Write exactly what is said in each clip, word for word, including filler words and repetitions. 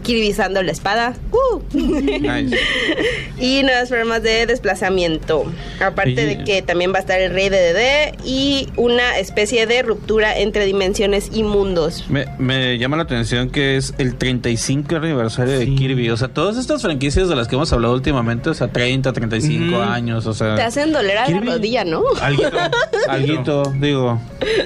Kirbyzando la espada. Uh. Nice. Y nuevas formas de desplazamiento. Aparte y... de que también va a estar el Rey de Dedé y una especie de ruptura entre dimensiones y mundos. Me, me llama la atención que es el treinta y cinco aniversario sí. de Kirby. O sea, todas estas franquicias de las que hemos hablado últimamente, o sea, treinta, treinta y cinco mm. años, o sea... Te hacen doler a Kirby, la rodilla, ¿no? Alguito, alguito, digo...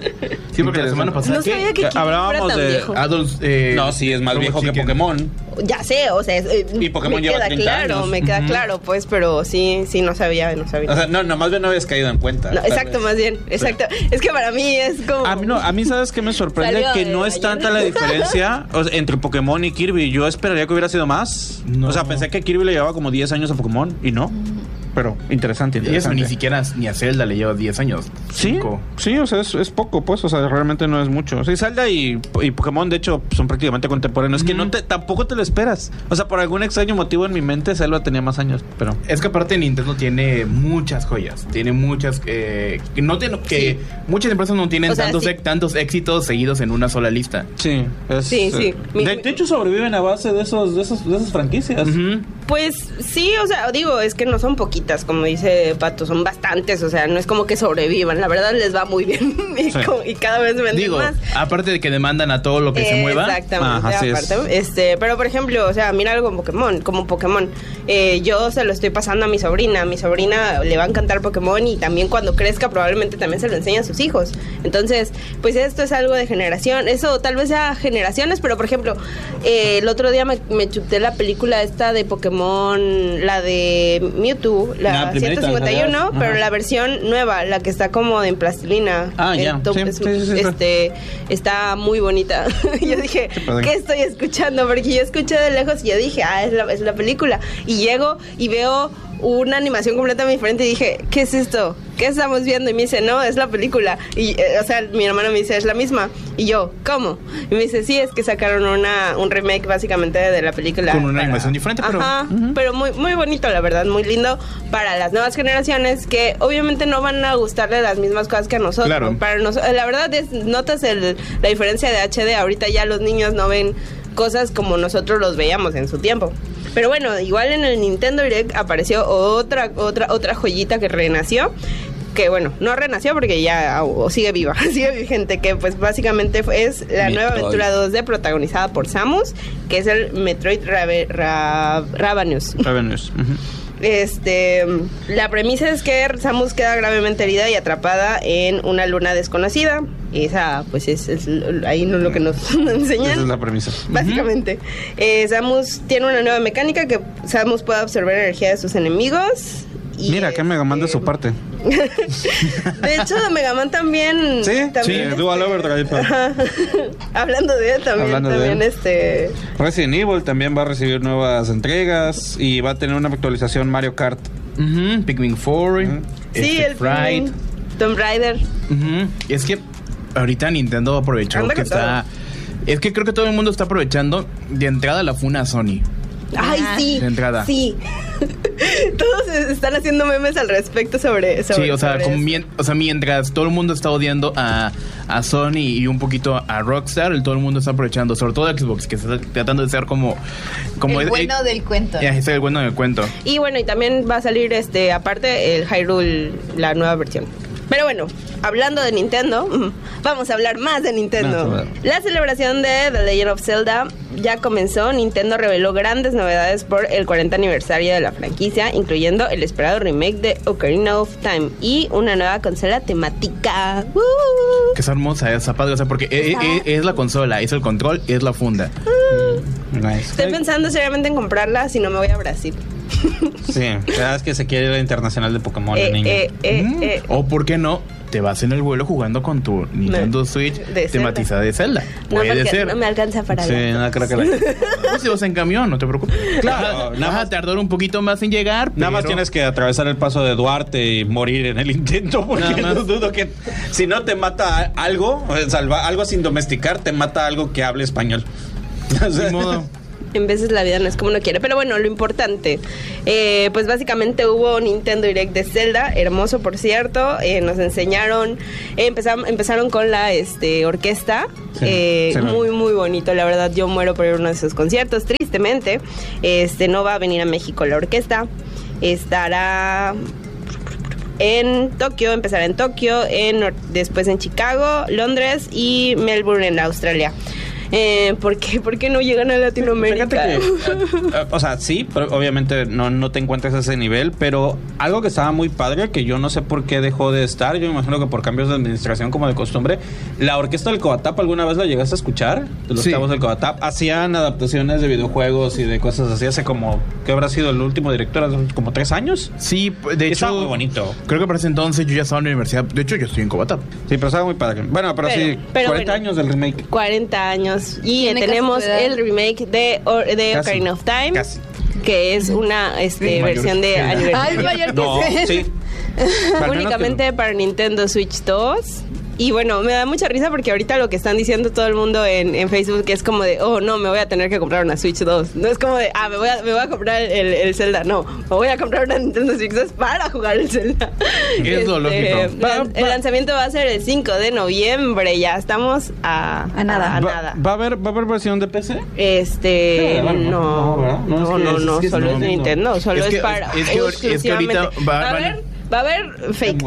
Sí, porque la semana pasada... No sabía que Kirby hablábamos de viejo. Adults, eh, no, sí, es más viejo que Pokémon. Ya sé, o sea... Eh, y Pokémon me lleva queda treinta claro, años. Me queda uh-huh. claro, pues, pero sí, sí, no sabía, no sabía. O sea, no, nomás bien no habías caído en cuenta. No, exacto, vez. más bien, exacto. Sí. Es que para mí es como... A mí, no, a mí ¿sabes qué me sorprende? Que no es tanta la diferencia o sea, entre Pokémon y Kirby. Yo esperaría que hubiera sido más. No. O sea, pensé que Kirby le llevaba como diez años a Pokémon y no. Pero interesante, interesante. Y eso ni siquiera ni a Zelda le lleva diez años. Sí, cinco. Sí, o sea, es, es poco, pues. O sea, realmente no es mucho. Sí, Zelda y, y Pokémon, de hecho, son prácticamente contemporáneos. Mm. Es que no te, tampoco te lo esperas. O sea, por algún extraño motivo en mi mente, Zelda tenía más años, pero... Es que aparte Nintendo tiene muchas joyas. Tiene muchas... Eh, que no tiene, que sí. Muchas empresas no tienen o sea, tantos, sí. tantos éxitos seguidos en una sola lista. Sí, es, sí, sí. Eh, de, de hecho, sobreviven a base de, esos, de, esos, de esas franquicias. Uh-huh. Pues sí, o sea, digo, es que no son poquitas, como dice Pato, son bastantes, o sea, no es como que sobrevivan, la verdad les va muy bien y, sí. como, y cada vez venden digo, más. Aparte de que demandan a todo lo que eh, se mueva. Exactamente, ah, aparte. Es. Este, pero por ejemplo, o sea, mira algo como Pokémon, como Pokémon. Eh, yo se lo estoy pasando a mi sobrina, a mi sobrina le va a encantar Pokémon y también cuando crezca probablemente también se lo enseña a sus hijos. Entonces, pues esto es algo de generación, eso tal vez sea generaciones, pero por ejemplo, eh, el otro día me, me chuté la película esta de Pokémon, la de Mewtwo, la ciento cincuenta y uno, pero la versión nueva, la que está como en plastilina. Ah, ya. Sí, es, sí, sí, sí, este, está muy bonita. Yo dije, ¿qué estoy escuchando? Porque yo escuché de lejos y yo dije, ah, es la, es la película. Y llego y veo una animación completamente diferente y dije, ¿qué es esto? ¿Qué estamos viendo? Y me dice, no, es la película. Y, eh, o sea, mi hermano me dice, es la misma. Y yo, ¿cómo? Y me dice, sí, es que sacaron una un remake básicamente de la película. Con una para... animación diferente, pero... Ajá, uh-huh. pero muy, muy bonito, la verdad, muy lindo para las nuevas generaciones que obviamente no van a gustarle las mismas cosas que a nosotros. Claro. Para nos... La verdad es, notas el, la diferencia de H D. Ahorita ya los niños no ven cosas como nosotros los veíamos en su tiempo. Pero bueno, igual en el Nintendo Direct apareció otra otra otra joyita que renació, que bueno, no renació porque ya o, o sigue viva, sigue vigente, que pues básicamente es la Metroid. Nueva aventura dos D protagonizada por Samus, que es el Metroid Rave, Ra, Ravenous. Ravenous. Uh-huh. Este, la premisa es que Samus queda gravemente herida y atrapada en una luna desconocida. Esa, pues, es, es ahí no es lo que nos enseñan. Esa es la premisa. Básicamente. Uh-huh. Eh, Samus tiene una nueva mecánica que Samus puede absorber energía de sus enemigos. Y mira, acá Mega Man de su parte. De hecho, Mega Man también... Sí, también sí, Dual Overdrive. Hablando de él también, Hablando también de él. este... Resident Evil también va a recibir nuevas entregas y va a tener una actualización Mario Kart. Uh-huh. Pikmin cuatro. Uh-huh. Sí, este el Pride. Tomb Raider. Uh-huh. Es que ahorita Nintendo aprovechó Anda que está... Todo. Es que creo que todo el mundo está aprovechando. De entrada la funa Sony. Ay, sí. De entrada. Sí. Todos están haciendo memes al respecto sobre eso. Sí, o sea, como mien- o sea, mientras todo el mundo está odiando a, a Sony y un poquito a Rockstar, el, todo el mundo está aprovechando, sobre todo Xbox, que está tratando de ser como... como el es, bueno el, del cuento. Ya, es el bueno del cuento. Y bueno, y también va a salir, este aparte, el Hyrule, la nueva versión. Pero bueno, hablando de Nintendo, vamos a hablar más de Nintendo. La celebración de The Legend of Zelda ya comenzó. Nintendo reveló grandes novedades por el cuarenta aniversario de la franquicia, incluyendo el esperado remake de Ocarina of Time y una nueva consola temática. ¡Uh! Que es hermosa, es padre, o sea, porque es, es, es la consola, es el control, es la funda. Uh, nice. Estoy pensando seriamente en comprarla si no me voy a Brasil. Sí, la verdad es que se quiere ir a la internacional de Pokémon, eh, niño. Eh, eh, mm. eh. O por qué no, te vas en el vuelo jugando con tu Nintendo no, Switch de tematizada de Zelda. Puede no, ser. No me alcanza para sí, allá. No creo que la... No, si vas en camión, no te preocupes. Claro, vas a tardar un poquito más en llegar. Nada pero... más tienes que atravesar el paso de Duarte y morir en el intento, porque no dudo que si no te mata algo, salva, algo sin domesticar, te mata algo que hable español. O sea, modo. En veces la vida no es como uno quiere. Pero bueno, lo importante, eh, pues básicamente hubo Nintendo Direct de Zelda, hermoso por cierto. Eh, nos enseñaron, eh, empezaron, empezaron con la este, orquesta. Sí, eh, sí, muy, muy bonito. La verdad, yo muero por ir a uno de esos conciertos. Tristemente, este, no va a venir a México la orquesta. Estará en Tokio, empezará en Tokio, en, después en Chicago, Londres y Melbourne en Australia. Eh, ¿por qué? ¿Por qué no llegan a Latinoamérica? Que, uh, o sea, sí, pero obviamente no, no te encuentras a ese nivel, pero algo que estaba muy padre, que yo no sé por qué dejó de estar, yo me imagino que por cambios de administración como de costumbre, la orquesta del Coatap, ¿alguna vez la llegaste a escuchar? De los sí. cabos del Coatap, hacían adaptaciones de videojuegos y de cosas así, hace como, ¿qué habrá sido el último director? ¿Hace como tres años? Sí, de hecho, estaba muy bonito. Creo que para ese entonces yo ya estaba en la universidad, de hecho yo estoy en Coatap. Sí, pero estaba muy padre. Bueno, pero, pero sí, pero cuarenta bueno, años del remake. cuarenta años. Y tenemos el remake de, or, de casi, Ocarina of Time, casi. que es una este, sí, versión de aniversario. Ay, mayor que no, sí. Únicamente para Nintendo Switch dos. Y bueno, me da mucha risa porque ahorita lo que están diciendo todo el mundo en, en Facebook es como de, oh no, me voy a tener que comprar una Switch dos. No es como de, ah, me voy a, me voy a comprar el, el Zelda. No, me voy a comprar una Nintendo Switch dos para jugar el Zelda. Es lo este, lógico. Va, el va. lanzamiento va a ser el cinco de noviembre. Ya estamos a, a nada. A, a va, nada. ¿Va a haber, va a haber versión de P C? Este, sí, no, no, no, no, no, no, es que solo es, es Nintendo, solo es, que, es para es que, es que ahorita va, va a haber Va a haber fake.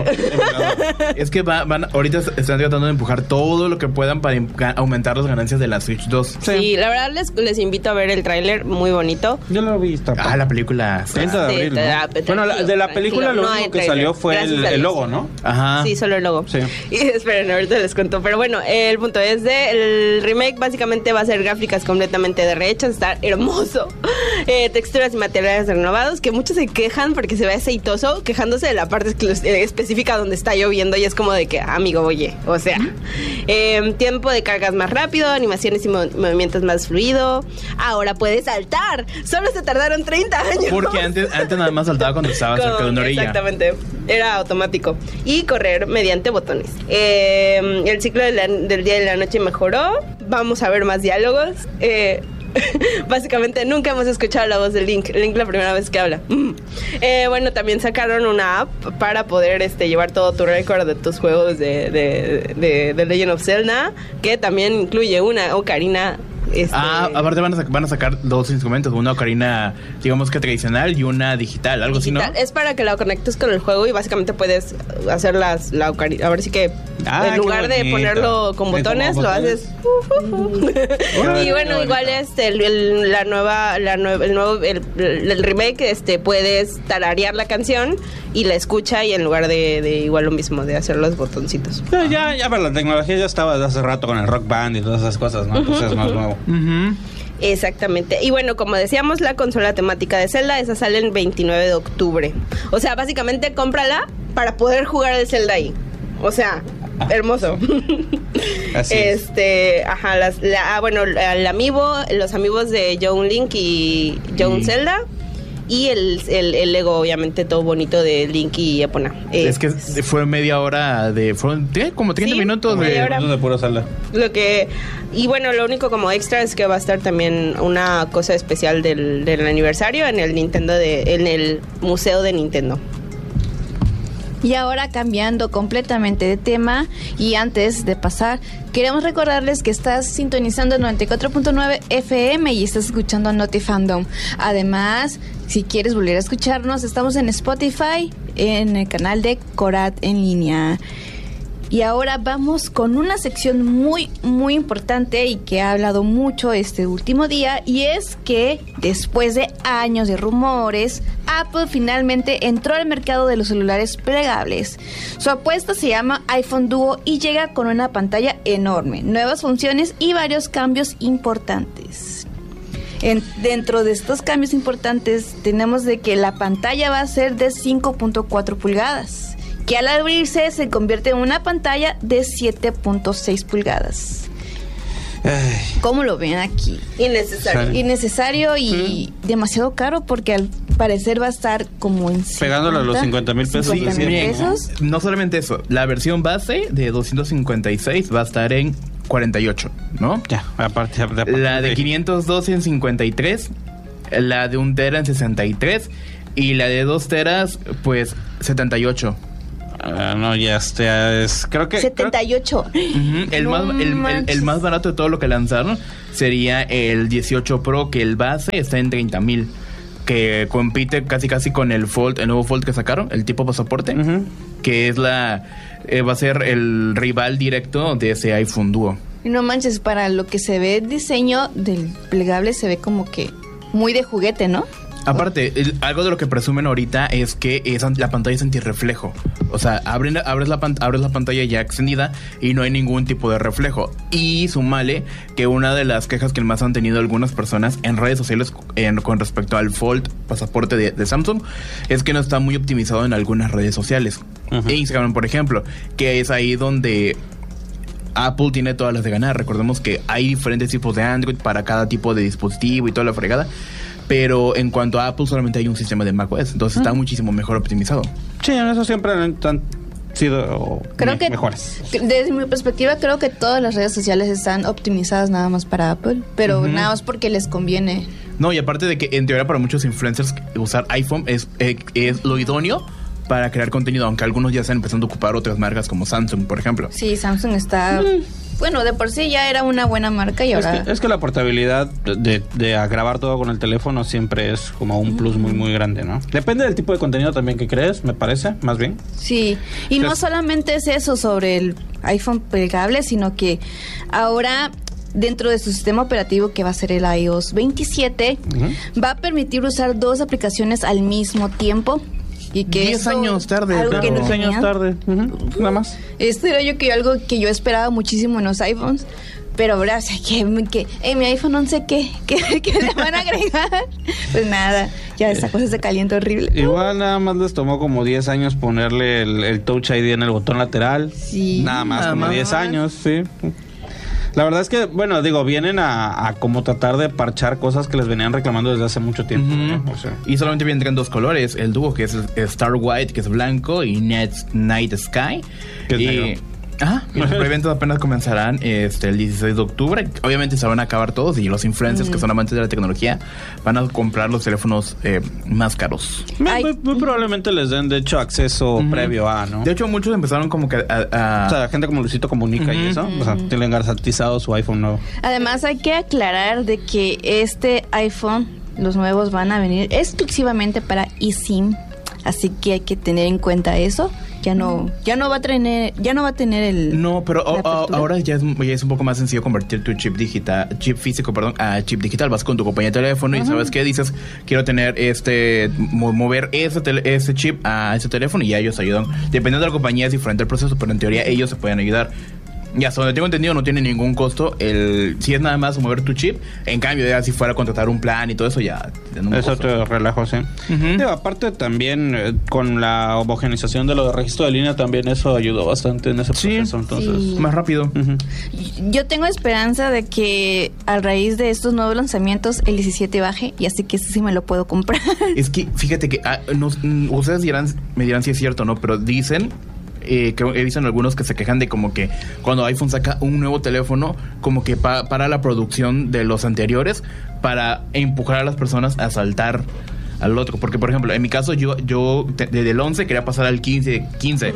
Es que va, van, ahorita están tratando de empujar todo lo que puedan para aumentar las ganancias de la Switch dos. Sí, sí la verdad les, les invito a ver el tráiler, muy bonito. Yo lo vi. Está ah, la película. treinta de abril, ¿no? Bueno, la, de la película lo no único que salió fue el, el logo, ¿no? Ajá. Sí, solo el logo. Sí. Y esperen, ahorita les cuento. Pero bueno, el punto es de el remake básicamente va a ser gráficas completamente de rehechas, está hermoso. Eh, texturas y materiales renovados, que muchos se quejan porque se ve aceitoso, quejándose de la parte específica donde está lloviendo y es como de que, amigo, oye, o sea, eh, tiempo de cargas más rápido, animaciones y mo- movimientos más fluido. Ahora puedes saltar. Solo se tardaron treinta años. Porque antes, antes nada más saltaba cuando estaba Con, cerca de una orilla. Exactamente. Era automático. Y correr mediante botones. Eh, el ciclo de la, del día y de la noche mejoró. Vamos a ver más diálogos. Eh... Básicamente nunca hemos escuchado la voz de Link. Link la primera vez que habla. Mm. Eh, bueno, también sacaron una app para poder este, llevar todo tu récord de tus juegos de, de, de, de Legend of Zelda, que también incluye una ocarina. Este... Ah, aparte van a, sac- van a sacar dos instrumentos, una ocarina, digamos que tradicional y una digital, algo digital. así, ¿no? Es para que la conectes con el juego y básicamente puedes hacer las, la ocarina. A ver si que ah, en lugar de ponerlo con botones, lo haces. Uh, uh, uh. Y bueno, igual este el, el, la nueva, la nueva, el nuevo, el, el remake, este puedes tararear la canción y la escucha y en lugar de, de igual lo mismo de hacer los botoncitos. Pero ya, ya, pero la tecnología ya estaba desde hace rato con el Rock Band y todas esas cosas, ¿no? Entonces es más nuevo. Uh-huh. Exactamente. Y bueno, como decíamos, la consola temática de Zelda, esa sale el veintinueve de octubre. O sea, básicamente cómprala para poder jugar el Zelda ahí. O sea, hermoso. Así este, es. Ajá, las, la, bueno, el amiibo, los amigos de Young Link y Young y... Zelda. Y el, el, el Lego, obviamente, todo bonito de Link y Epona. Eh, es que fue media hora de... Fueron ¿qué? como treinta sí, minutos de... hora. de puro Zelda. Lo que... Y bueno, lo único como extra es que va a estar también una cosa especial del, del aniversario en el Nintendo de... En el Museo de Nintendo. Y ahora cambiando completamente de tema y antes de pasar, queremos recordarles que estás sintonizando noventa y cuatro punto nueve F M y estás escuchando Notifandom. Además, si quieres volver a escucharnos, estamos en Spotify, en el canal de Corat en línea. Y ahora vamos con una sección muy, muy importante y que ha hablado mucho este último día, y es que después de años de rumores, Apple finalmente entró al mercado de los celulares plegables. Su apuesta se llama iPhone Duo y llega con una pantalla enorme, nuevas funciones y varios cambios importantes. En, dentro de estos cambios importantes tenemos de que la pantalla va a ser de cinco punto cuatro pulgadas, que al abrirse se convierte en una pantalla de siete punto seis pulgadas. Ay. ¿Cómo lo ven aquí? Innecesario. Innecesario y mm. demasiado caro, porque al parecer va a estar como en pegándole a los cincuenta mil pesos. cincuenta mil pesos. No solamente eso, la versión base de doscientos cincuenta y seis va a estar en cuarenta y ocho, ¿no? Ya, aparte, aparte La de quinientos doce en cincuenta y tres, la de un tera en sesenta y tres y la de dos teras, pues setenta y ocho. Uh, no, ya este es, creo que setenta y ocho. Creo, uh-huh, el, No más, el, el, el más barato de todo lo que lanzaron sería el dieciocho Pro, que el base está en treinta mil, que compite casi casi con el Fold, el nuevo Fold que sacaron, el tipo pasaporte, uh-huh. que es la eh, va a ser el rival directo de ese iPhone Duo. No manches, para lo que se ve el diseño del plegable se ve como que muy de juguete, ¿no? Aparte, el, algo de lo que presumen ahorita es que es, la pantalla es antirreflejo. O sea, abren, abres, la, abres la pantalla ya extendida y no hay ningún tipo de reflejo. Y súmale que una de las quejas que más han tenido algunas personas en redes sociales en, con respecto al Fold pasaporte de, de Samsung es que no está muy optimizado en algunas redes sociales. Uh-huh. Instagram, por ejemplo, que es ahí donde Apple tiene todas las de ganar. Recordemos que hay diferentes tipos de Android para cada tipo de dispositivo y toda la fregada. Pero en cuanto a Apple solamente hay un sistema de macOS, entonces está muchísimo mejor optimizado. Sí, en eso siempre han sido creo me- que, mejores. Desde mi perspectiva, creo que todas las redes sociales están optimizadas nada más para Apple, pero uh-huh. nada más porque les conviene. No, y aparte de que en teoría para muchos influencers usar iPhone es, es, es lo idóneo para crear contenido, aunque algunos ya están empezando a ocupar otras marcas como Samsung, por ejemplo. Sí, Samsung está... Mm. Bueno, de por sí ya era una buena marca y ahora... Es que, es que la portabilidad de, de a grabar todo con el teléfono siempre es como un plus muy, muy grande, ¿no? Depende del tipo de contenido también que crees, me parece, más bien. Sí, y Entonces, no solamente es eso sobre el iPhone plegable, sino que ahora... dentro de su sistema operativo, que va a ser el iOS veintisiete, uh-huh. va a permitir usar dos aplicaciones al mismo tiempo. Y que diez años tarde, algo claro. que no diez años tarde, uh-huh. nada más. Esto era yo que algo que yo esperaba muchísimo en los iPhones, pero ahora, o sea, que, que en mi iPhone once, ¿qué? ¿Qué, qué le van a agregar? Pues nada, ya esa cosa se calienta horrible. Igual nada más les tomó como diez años ponerle el, el Touch I D en el botón lateral. Sí. Nada más, nada como más. diez años, sí. La verdad es que, bueno, digo, vienen a, a como tratar de parchar cosas que les venían reclamando desde hace mucho tiempo. Uh-huh. ¿no? O sea. Y solamente vendrían dos colores, el dúo que es Star White, que es blanco, y Net, Night Sky. Que es y, negro. Ah, y los preventos apenas comenzarán este, el dieciséis de octubre. Obviamente se van a acabar todos y los influencers uh-huh. que son amantes de la tecnología van a comprar los teléfonos eh, más caros. Muy, muy, muy probablemente les den, de hecho, acceso uh-huh. previo a, ¿no? De hecho, muchos empezaron como que a... a... O sea, gente como Luisito Comunica uh-huh. y eso. O sea, tienen garantizado su iPhone nuevo. Además, hay que aclarar de que este iPhone, los nuevos van a venir exclusivamente para eSIM. Así que hay que tener en cuenta eso. Ya no, ya no va a tener, ya no va a tener el. No, pero o, o, ahora ya es, ya es un poco más sencillo convertir tu chip digital, chip físico, perdón, a chip digital. Vas con tu compañía de teléfono uh-huh. y sabes qué dices, quiero tener este, mover ese, tele, ese chip a ese teléfono y ya ellos ayudan. Dependiendo de la compañía es diferente el proceso, pero en teoría ellos se pueden ayudar. Y hasta donde tengo entendido no tiene ningún costo el si es nada más mover tu chip. En cambio, ya si fuera a contratar un plan y todo eso, ya un eso costo. Te relajo, sí. Uh-huh. Digo, aparte también eh, con la homogenización de lo de registro de línea, también eso ayudó bastante en ese proceso. Sí, entonces sí. Más rápido. Uh-huh. Yo tengo esperanza de que a raíz de estos nuevos lanzamientos el diecisiete baje, y así que eso sí me lo puedo comprar. Es que fíjate que ah, nos, ustedes dirán, me dirán si es cierto o no, pero dicen Eh, que he visto en algunos que se quejan de como que cuando iPhone saca un nuevo teléfono, como que pa- para la producción de los anteriores para empujar a las personas a saltar al otro. Porque, por ejemplo, en mi caso, yo yo te, desde el once quería pasar al quince.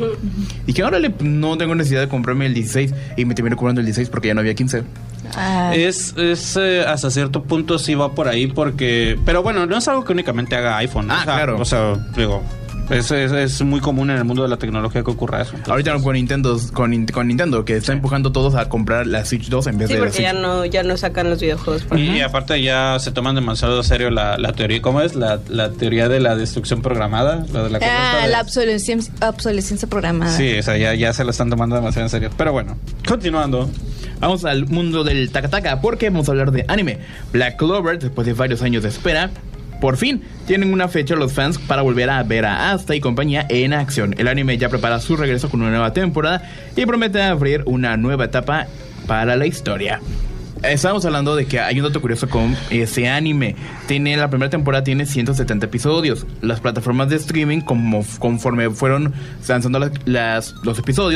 Y que ahora le, no tengo necesidad de comprarme el dieciséis y me terminé comprando el dieciséis porque ya no había quince. Ah. Es, es eh, hasta cierto punto sí va por ahí porque... Pero bueno, no es algo que únicamente haga iPhone, ¿no? Ah, o sea, claro. O sea, digo... Es, es, es muy común en el mundo de la tecnología que ocurra eso. Entonces, ahorita con Nintendo, con, con Nintendo, que está empujando a todos a comprar la Switch dos en vez sí, de la Switch. Sí, porque ya no, ya no sacan los videojuegos. Por y, y aparte ya se toman demasiado en serio la, la teoría. ¿Cómo es? La, la teoría de la destrucción programada. La de la ah, de... la obsolescencia, obsolescencia programada. Sí, o sea, ya, ya se lo están tomando demasiado en serio. Pero bueno, continuando. Vamos al mundo del taca-taca, porque vamos a hablar de anime. Black Clover, después de varios años de espera, por fin tienen una fecha los fans para volver a ver a Asta y compañía en acción. El anime ya prepara su regreso con una nueva temporada y promete abrir una nueva etapa para la historia. Estamos hablando de que hay un dato curioso con ese anime. Tiene, la primera temporada tiene ciento setenta episodios. Las plataformas de streaming, como, conforme fueron lanzando las, las, los episodios,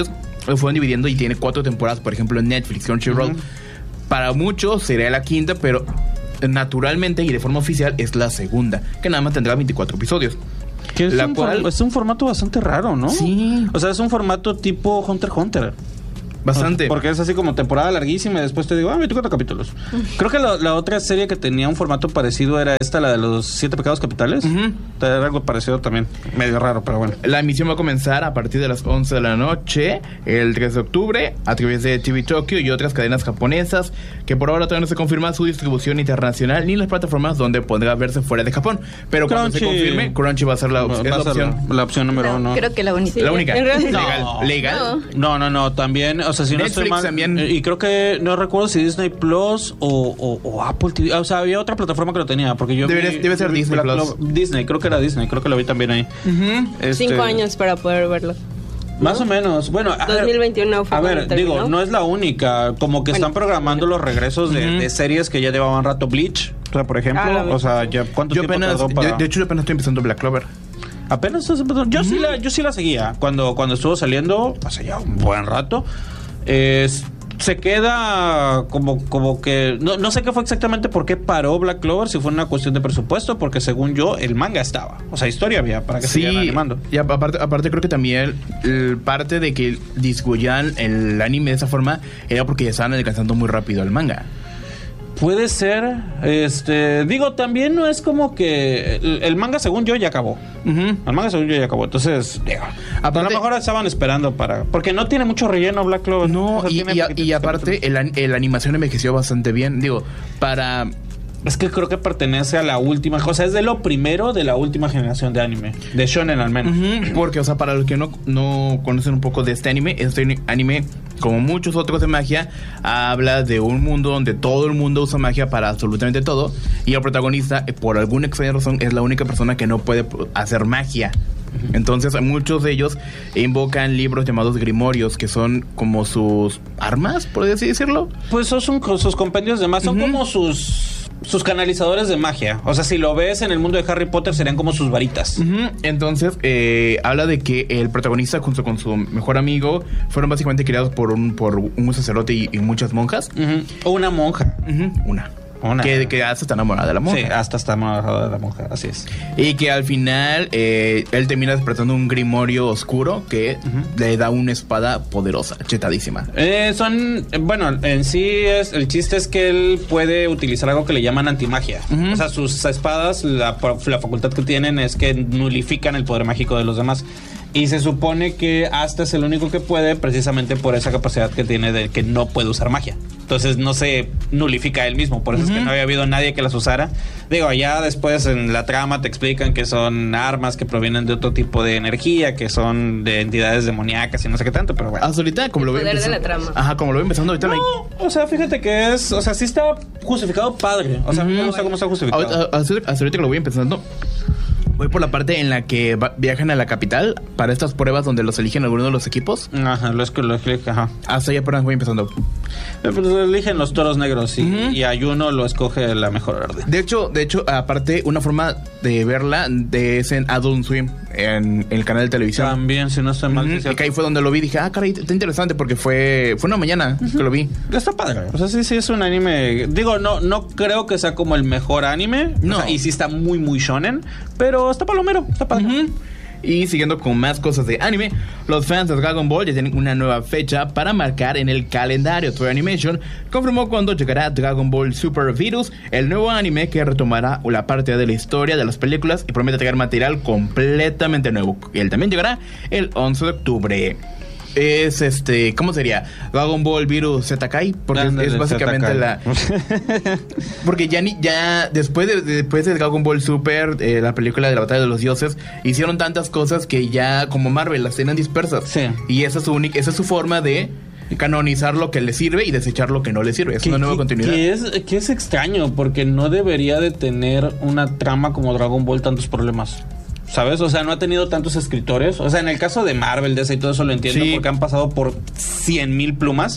lo fueron dividiendo y tiene cuatro temporadas, por ejemplo, en Netflix, Crunchyroll. Uh-huh. Para muchos sería la quinta, pero naturalmente y de forma oficial es la segunda, que nada más tendrá veinticuatro episodios. Que es, la un cual... for- es un formato bastante raro, ¿no? Sí. O sea, es un formato tipo Hunter x Hunter. Bastante. Porque es así como temporada larguísima y después te digo, ah, veinticuatro capítulos. Creo que la, la otra serie que tenía un formato parecido era esta, la de los siete pecados capitales. Uh-huh. Era algo parecido también. Medio raro, pero bueno. La emisión va a comenzar a partir de las once de la noche, el tres de octubre, a través de T V Tokyo y otras cadenas japonesas, que por ahora todavía no se confirma su distribución internacional ni las plataformas donde podrá verse fuera de Japón. Pero cuando Crunchy. se confirme, Crunchy va a ser la, op- va es la opción. La, la opción número no, uno. Creo que la única. Sí, la única. Legal. No. ¿Legal? No, no, no. También, o sea, si Netflix no estoy mal, también. Y creo que no recuerdo si Disney Plus o, o, o Apple T V. O sea, había otra plataforma que lo tenía. Porque yo Debería, vi, debe ser vi Disney Black Plus. Club. Disney, creo que era Disney. Creo que lo vi también ahí. Uh-huh. Este, Cinco años para poder verlo. Más ¿no? o menos. Bueno, a dos mil veintiuno fue a ver, terminó. digo, no es la única. Como que bueno, están programando los regresos de, uh-huh. de series que ya llevaban rato. Bleach, o sea, por ejemplo. Ah, o sea, ya ¿cuánto yo tiempo apenas, tardó para...? de, de hecho, yo apenas estoy empezando Black Clover. Apenas estás empezando. Yo, uh-huh. sí la, yo sí la seguía. Cuando, cuando estuvo saliendo, hace ya un buen rato. Es... Se queda como, como que... No, no sé qué fue exactamente por qué paró Black Clover, si fue una cuestión de presupuesto, porque según yo, el manga estaba. O sea, historia había para que sí, siguieran animando. Y aparte, aparte creo que también el, parte de que distribuyan el anime de esa forma era porque ya estaban alcanzando muy rápido el manga. Puede ser, este, digo, también no es como que el, el manga según yo ya acabó. Uh-huh. El manga según yo ya acabó, entonces, digo, aparte, a lo mejor estaban esperando para, porque no tiene mucho relleno Black Clover. No, o sea, y, y, a, y aparte el, el animación envejeció bastante bien, digo, para... Es que creo que pertenece a la última, o sea, es de lo primero de la última generación de anime, de shonen al menos. Uh-huh. Porque, o sea, para los que no, no conocen un poco de este anime, este anime, como muchos otros de magia, habla de un mundo donde todo el mundo usa magia para absolutamente todo, y el protagonista, por alguna extraña razón, es la única persona que no puede hacer magia. Entonces muchos de ellos invocan libros llamados grimorios, que son como sus armas, por así decirlo. Pues son sus compendios de magia, son uh-huh. como sus sus canalizadores de magia. O sea, si lo ves en el mundo de Harry Potter, serían como sus varitas. Uh-huh. Entonces eh, habla de que el protagonista junto con su mejor amigo fueron básicamente criados por un por un sacerdote y, y muchas monjas. Uh-huh. O una monja. Uh-huh. Una Una. Que, que hasta está enamorada de la monja. Sí, hasta está enamorada de la monja, así es. Y que al final eh, él termina despertando un grimorio oscuro que uh-huh. le da una espada poderosa, chetadísima. Eh, son, bueno, en sí es, el chiste es que él puede utilizar algo que le llaman antimagia. Uh-huh. O sea, sus espadas, la, la facultad que tienen es que nulifican el poder mágico de los demás. Y se supone que hasta es el único que puede, precisamente por esa capacidad que tiene de que no puede usar magia. Entonces no se nulifica él mismo. Por eso uh-huh. es que no había habido nadie que las usara. Digo, allá después en la trama te explican que son armas que provienen de otro tipo de energía, que son de entidades demoníacas y no sé qué tanto, pero bueno. Hasta ahorita, como lo voy empezando. De la trama. Ajá, como lo voy empezando ahorita. No, me... o sea, fíjate que es, o sea, sí está justificado padre. O sea, uh-huh. me gusta cómo está justificado. Hasta, hasta ahorita que lo voy empezando. Voy por la parte en la que va, viajan a la capital para estas pruebas donde los eligen algunos de los equipos. Ajá, los que lo eligen, ajá. Hasta allá apenas voy empezando. Eh, pues eligen los toros negros y, uh-huh. y Ayuno lo escoge la mejor orden. De hecho, de hecho, aparte, una forma de verla de, es en Adult Swim, en, en el canal de televisión. También, si no estoy mal. Uh-huh. Y que ahí fue donde lo vi. Dije, ah, caray, está interesante porque fue fue una mañana uh-huh. que lo vi. Está padre. O sea, sí, sí, es un anime. Digo, no no creo que sea como el mejor anime. No. O sea, y sí está muy, muy shonen. Pero está palomero. Está padre. Uh-huh. Y siguiendo con más cosas de anime, los fans de Dragon Ball ya tienen una nueva fecha para marcar en el calendario. Toei Animation confirmó cuándo llegará Dragon Ball Super Virus, el nuevo anime que retomará la parte de la historia de las películas y promete traer material completamente nuevo. Y él también llegará el once de octubre. Es este, ¿cómo sería? Dragon Ball Virus Z-Kai, porque Dándole es básicamente la porque ya ni ya después de después de Dragon Ball Super, eh, la película de la batalla de los dioses, hicieron tantas cosas que ya como Marvel las tienen dispersas. Sí. Y esa es su única, esa es su forma de canonizar lo que le sirve y desechar lo que no le sirve. Es una nueva continuidad. Que es, que es extraño, porque no debería de tener una trama como Dragon Ball tantos problemas. ¿Sabes? O sea, no ha tenido tantos escritores. O sea, en el caso de Marvel, D C y todo eso lo entiendo, sí. porque han pasado por cien mil plumas.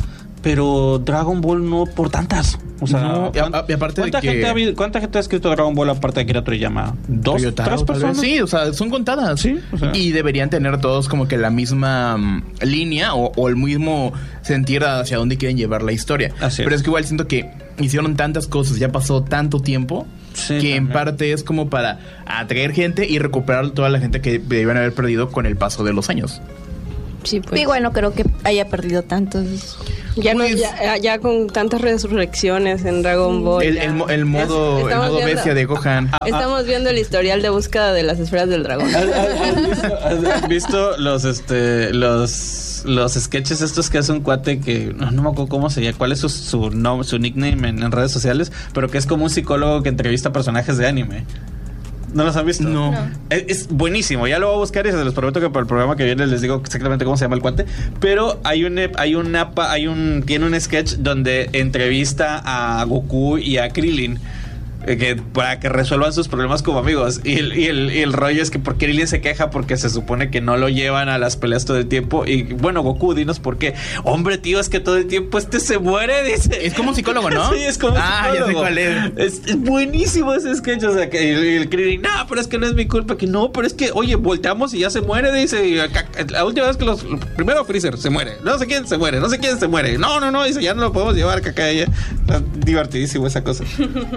pero Dragon Ball no por tantas. O sea, no, y, a, y aparte ¿cuánta, de que... gente ha habido, ¿cuánta gente ha escrito Dragon Ball aparte de Akira Toriyama? ¿Dos? Toyotaro, ¿Tres personas? Sí, o sea, son contadas. Sí, o sea. Y deberían tener todos como que la misma um, línea o, o el mismo sentir hacia dónde quieren llevar la historia. Así Pero es. es que igual siento que hicieron tantas cosas, ya pasó tanto tiempo, Sí, que también. en parte es como para atraer gente y recuperar toda la gente que debían haber perdido con el paso de los años. Sí, pues. Igual no creo que haya perdido tantos. Ya, no, Pues- ya, ya con tantas resurrecciones en Dragon Ball. El, ya. el, mo- el modo, el Estamos modo viendo- bestia de Gohan. Estamos viendo el historial de búsqueda de las esferas del dragón. ¿Has, has- has visto, has- has visto los este los los sketches estos que hace un cuate que no, no me acuerdo cómo se llama, cuál es su su, nom- su nickname en, en redes sociales, pero que es como un psicólogo que entrevista personajes de anime? ¿No los han visto? No. No. Es, es buenísimo, ya lo voy a buscar y se los prometo que para el programa que viene les digo exactamente cómo se llama el cuate. Pero hay un hay una pa- hay un tiene un sketch donde entrevista a Goku y a Krillin. eh, Que para que resuelvan sus problemas como amigos. Y el, y el, y el rollo es que por Krillin se queja porque se supone que no lo llevan a las peleas todo el tiempo. Y bueno, Goku, dinos por qué. Hombre, tío, es que todo el tiempo este se muere, dice. Es como un psicólogo, ¿no? Sí, es como un Ah, ya sé psicólogo. cuál es. Es, es buenísimo ese sketch. O sea, que el, el Krillin, no, pero es que no es mi culpa. Que no, pero es que, oye, volteamos y ya se muere, dice. Y acá- la última vez que los. Primero Freezer se muere. No sé quién se muere. No sé quién se muere. No, no, no, dice, ya no lo podemos llevar, caca. Ya. Está divertidísimo esa cosa.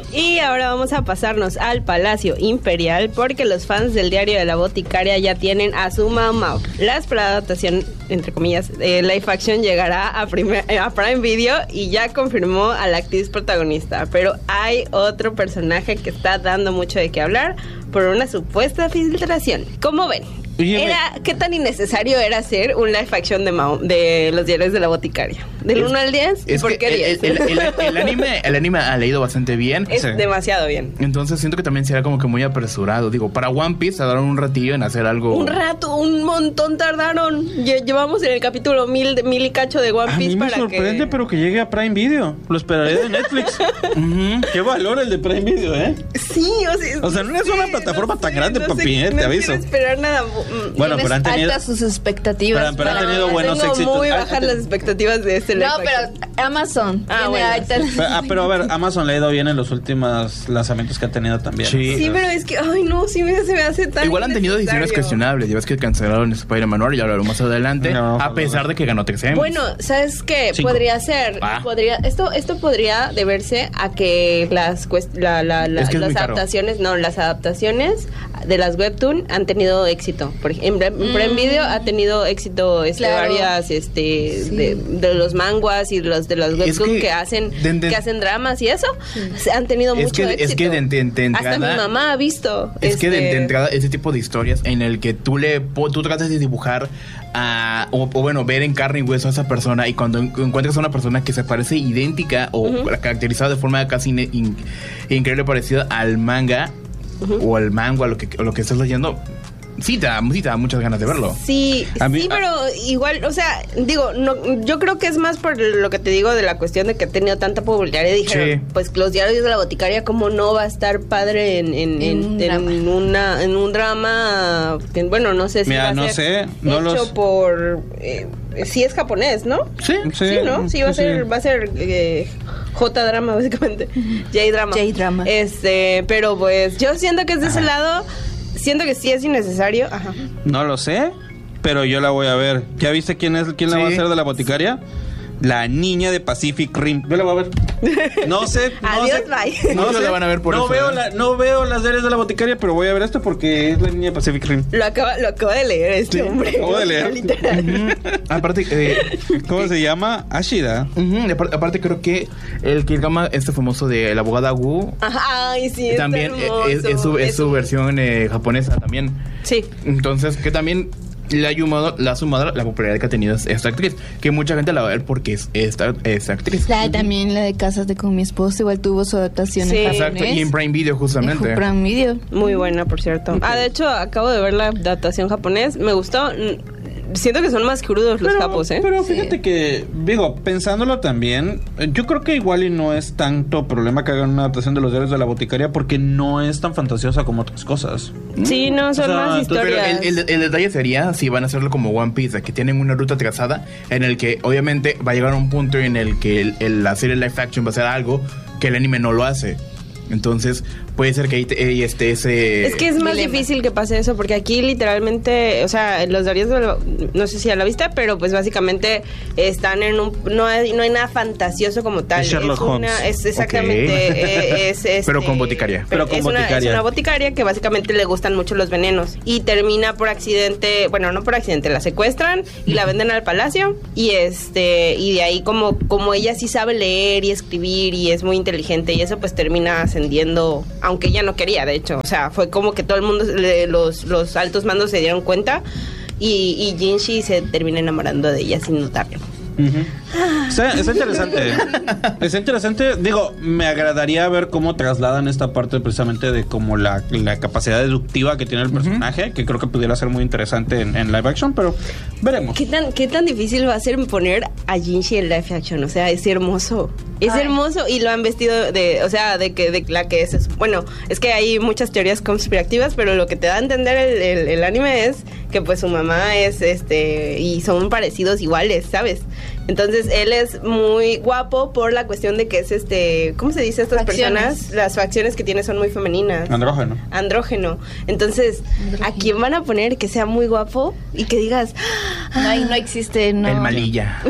Y ahora vamos a pasarnos al Palacio Imperial porque los fans del Diario de la Boticaria ya tienen a su Mao Mao. La esperada adaptación, entre comillas, eh, live action llegará a, primer- eh, a Prime Video y ya confirmó a la actriz protagonista. Pero hay otro personaje que está dando mucho de qué hablar por una supuesta filtración. ¿Cómo ven? Oye, Era, ¿qué tan innecesario era hacer un live action de, Mao, de los Diarios de la Boticaria? ¿Del Es- uno al diez? ¿Y Es por que qué diez? el, el- el- el anime, el anime ha leído bastante bien. Es Sí. demasiado bien. Entonces siento que también será como que muy apresurado. Digo, para One Piece tardaron un ratillo en hacer algo. Un rato, un montón tardaron. Lle- Llevamos en el capítulo mil, de- mil y cacho de One A Piece mí me para sorprende, que... pero que llegue a Prime Video. Lo esperaré de Netflix. Ujú. Qué valor el de Prime Video, ¿eh? Sí, o sea... O sea, no es una plataforma tan grande, no sé, papi, eh, te no aviso. quiero esperar nada. Mm, Bueno, Tienes pero han tenido- altas sus expectativas. Pero- pero han para- tenido buenos tengo éxitos. muy Ah, bajas ah, las expectativas de este live No, action. pero Amazon. Ah, tiene bueno, altas- sí. Pero, ah, pero a ver, Amazon le ha ido bien en los últimos lanzamientos que ha tenido también. Sí. Sí, pero es que, ay no, sí me, se me hace tan Igual han tenido decisiones innecesario. cuestionables. Ya ves que cancelaron Spider-Man ahora y hablarlo más adelante. No, a pesar de que ganó T X M. Bueno, ¿sabes qué? Cinco. Podría ser, Ah. podría, esto, esto podría deberse a que las cuest- la, la, la- Es que es las muy caro. adaptaciones, no, las adaptaciones de las webtoon han tenido éxito. Por ejemplo, en Prime en Prime Video ha tenido éxito este, Claro. varias este Sí. de, de los manguas y los de las webtoon que que, hacen de- de- que hacen dramas y eso se- han tenido Es mucho que- éxito. es que de- de- de Hasta entrada- mi mamá ha visto. Es que de, este, de entrada ese tipo de historias en el que tú le po- tú tratas de dibujar a, o, o bueno, ver en carne y hueso a esa persona y cuando en- encuentras a una persona que se parece idéntica o caracterizada de forma casi in- in- increíble parecida al manga o al manga o lo que, o lo que estás leyendo, sí te, da, sí te da muchas ganas de verlo. Sí, A mí- sí, pero igual, o sea, digo, no, yo creo que es más por lo que te digo de la cuestión de que ha tenido tanta popularidad. Y dijeron, Sí. pues los Diarios de la Boticaria, como no va a estar padre en, en, En en, un en drama. una, en un drama, que, bueno, no sé si Mira, va a no ser sé, no hecho los- por, eh, sí es japonés, ¿no? Sí. Sí, ¿no? Sí, va a sí, ser, sí. va a ser eh, J-drama, básicamente. J-drama. J-drama. Este, pero pues yo siento que es de ese lado, siento que sí es innecesario. Ajá. No lo sé, pero yo la voy a ver. ¿Ya viste quién es quién la Sí. va a hacer de la boticaria? La niña de Pacific Rim. Yo la voy a ver. No sé. No Adiós, sé, bye. No Muchos sé. la van a ver por no eso, Veo ¿eh? la, no veo las series de la boticaria, pero voy a ver esto porque es la niña de Pacific Rim. Lo acaba, lo acaba de leer este Sí, hombre. lo acabo de leer. Literal. Ujú. Aparte, eh, ¿Cómo se llama? Ashida. ujú, y aparte, aparte creo que el Kirigama, este famoso de la abogada Wu, Ajá, ay, sí, está también eh, hermoso. es, es su, es su un- versión eh, japonesa también. Sí. Entonces, que también le ha sumado, le ha sumado la popularidad que ha tenido esta actriz. Que mucha gente la va a ver porque es esta, esta actriz. La de también la de Cásate con mi esposo igual tuvo su adaptación Sí. en Exacto, japonés. y en Prime Video justamente. En Prime Video. Muy buena, por cierto. Ah, de hecho, acabo de ver la adaptación japonés. Me gustó. Mm, siento que son más crudos los pero, capos, ¿eh? Pero fíjate sí. que, digo, pensándolo también, yo creo que igual y no es tanto problema que hagan una adaptación de los diarios de la boticaria porque no es tan fantasiosa como otras cosas. Sí, no, son o sea, más historias. Pero el, el, el detalle sería si van a hacerlo como One Piece, que tienen una ruta trazada en el que obviamente va a llegar a un punto en el que el, el, la serie live action va a ser algo que el anime no lo hace. Entonces puede ser que ahí, te, ahí esté ese... Es que es más dilema. Difícil que pase eso, porque aquí literalmente, o sea, los diarios, de lo, no sé si ya la viste, pero pues básicamente están en un... No hay, no hay nada fantasioso como tal. Es Sherlock es Holmes. Una, es exactamente... Okay. es, es, pero este, con boticaria. Pero, pero con es boticaria. Una, es una boticaria que básicamente le gustan mucho los venenos. Y termina por accidente, bueno, no por accidente, la secuestran y la venden al palacio. Y este y de ahí como, como ella sí sabe leer y escribir y es muy inteligente y eso pues termina ascendiendo, aunque ella no quería, de hecho. O sea, fue como que todo el mundo, los, los altos mandos se dieron cuenta y, y Jinshi se termina enamorando de ella sin notarlo. Uh-huh. Está, está interesante. Está interesante. Digo, me agradaría ver cómo trasladan esta parte precisamente de como la, la capacidad deductiva que tiene el personaje, uh-huh. que creo que pudiera ser muy interesante en, en live action, pero veremos. ¿Qué tan, qué tan difícil va a ser poner a Jinshi en live action? O sea, es hermoso. Es Ay. hermoso y lo han vestido de, o sea, de que de la que es, bueno, es que hay muchas teorías conspirativas, pero lo que te da a entender el, el, el anime es que pues su mamá es, este, y son parecidos iguales, ¿sabes? Entonces él es muy guapo por la cuestión de que es, este, ¿cómo se dice estas facciones. Personas? Las facciones que tiene son muy femeninas. Andrógeno. Andrógeno. Entonces, Andrógeno. ¿A quién van a poner que sea muy guapo y que digas, ah, no, hay, no existe, no? El malilla.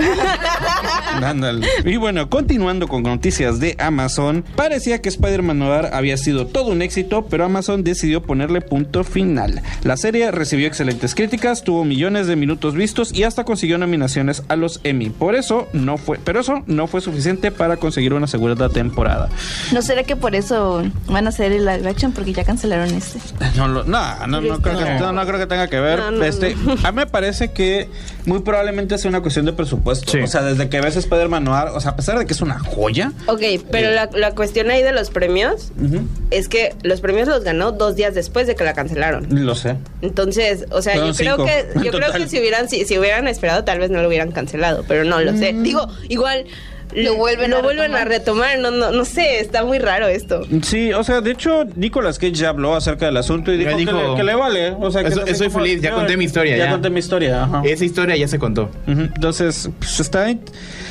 Ándale. Y bueno, continuando con noticias de Amazon, parecía que Spider-Man Noir había sido todo un éxito, pero Amazon decidió ponerle punto final. La serie recibió excelentes críticas, tuvo millones de minutos vistos y hasta consiguió nominaciones a los Emmy. Por eso no fue, pero eso no fue suficiente para conseguir una segunda temporada. ¿No será que por eso van a hacer el live action porque ya cancelaron este? No, no, no, no, no, creo, que, no, no creo que tenga que ver. No, no, este, no. A mí me parece que muy probablemente sea una cuestión de presupuesto. Sí. O sea, desde que ves Spider-Man Noir, o sea, a pesar de que es una joya. Ok, pero eh, la, la cuestión ahí de los premios uh-huh. es que los premios los ganó dos días después de que la cancelaron. Lo sé. Entonces, o sea, Fueron yo creo cinco. que yo creo que si hubieran si, si hubieran esperado tal vez no lo hubieran cancelado, pero no lo mm. sé. Digo, igual lo vuelven, lo a, vuelven retomar. a retomar, no, no, no sé, está muy raro esto. Sí, o sea, de hecho, Nicolas Cage ya habló acerca del asunto y dijo, dijo que, le, que le vale. O sea, que eso, estoy como, feliz, ya conté mi historia. Ya, ya conté mi historia, ajá. Esa historia ya se contó. Uh-huh. Entonces, pues está ahí.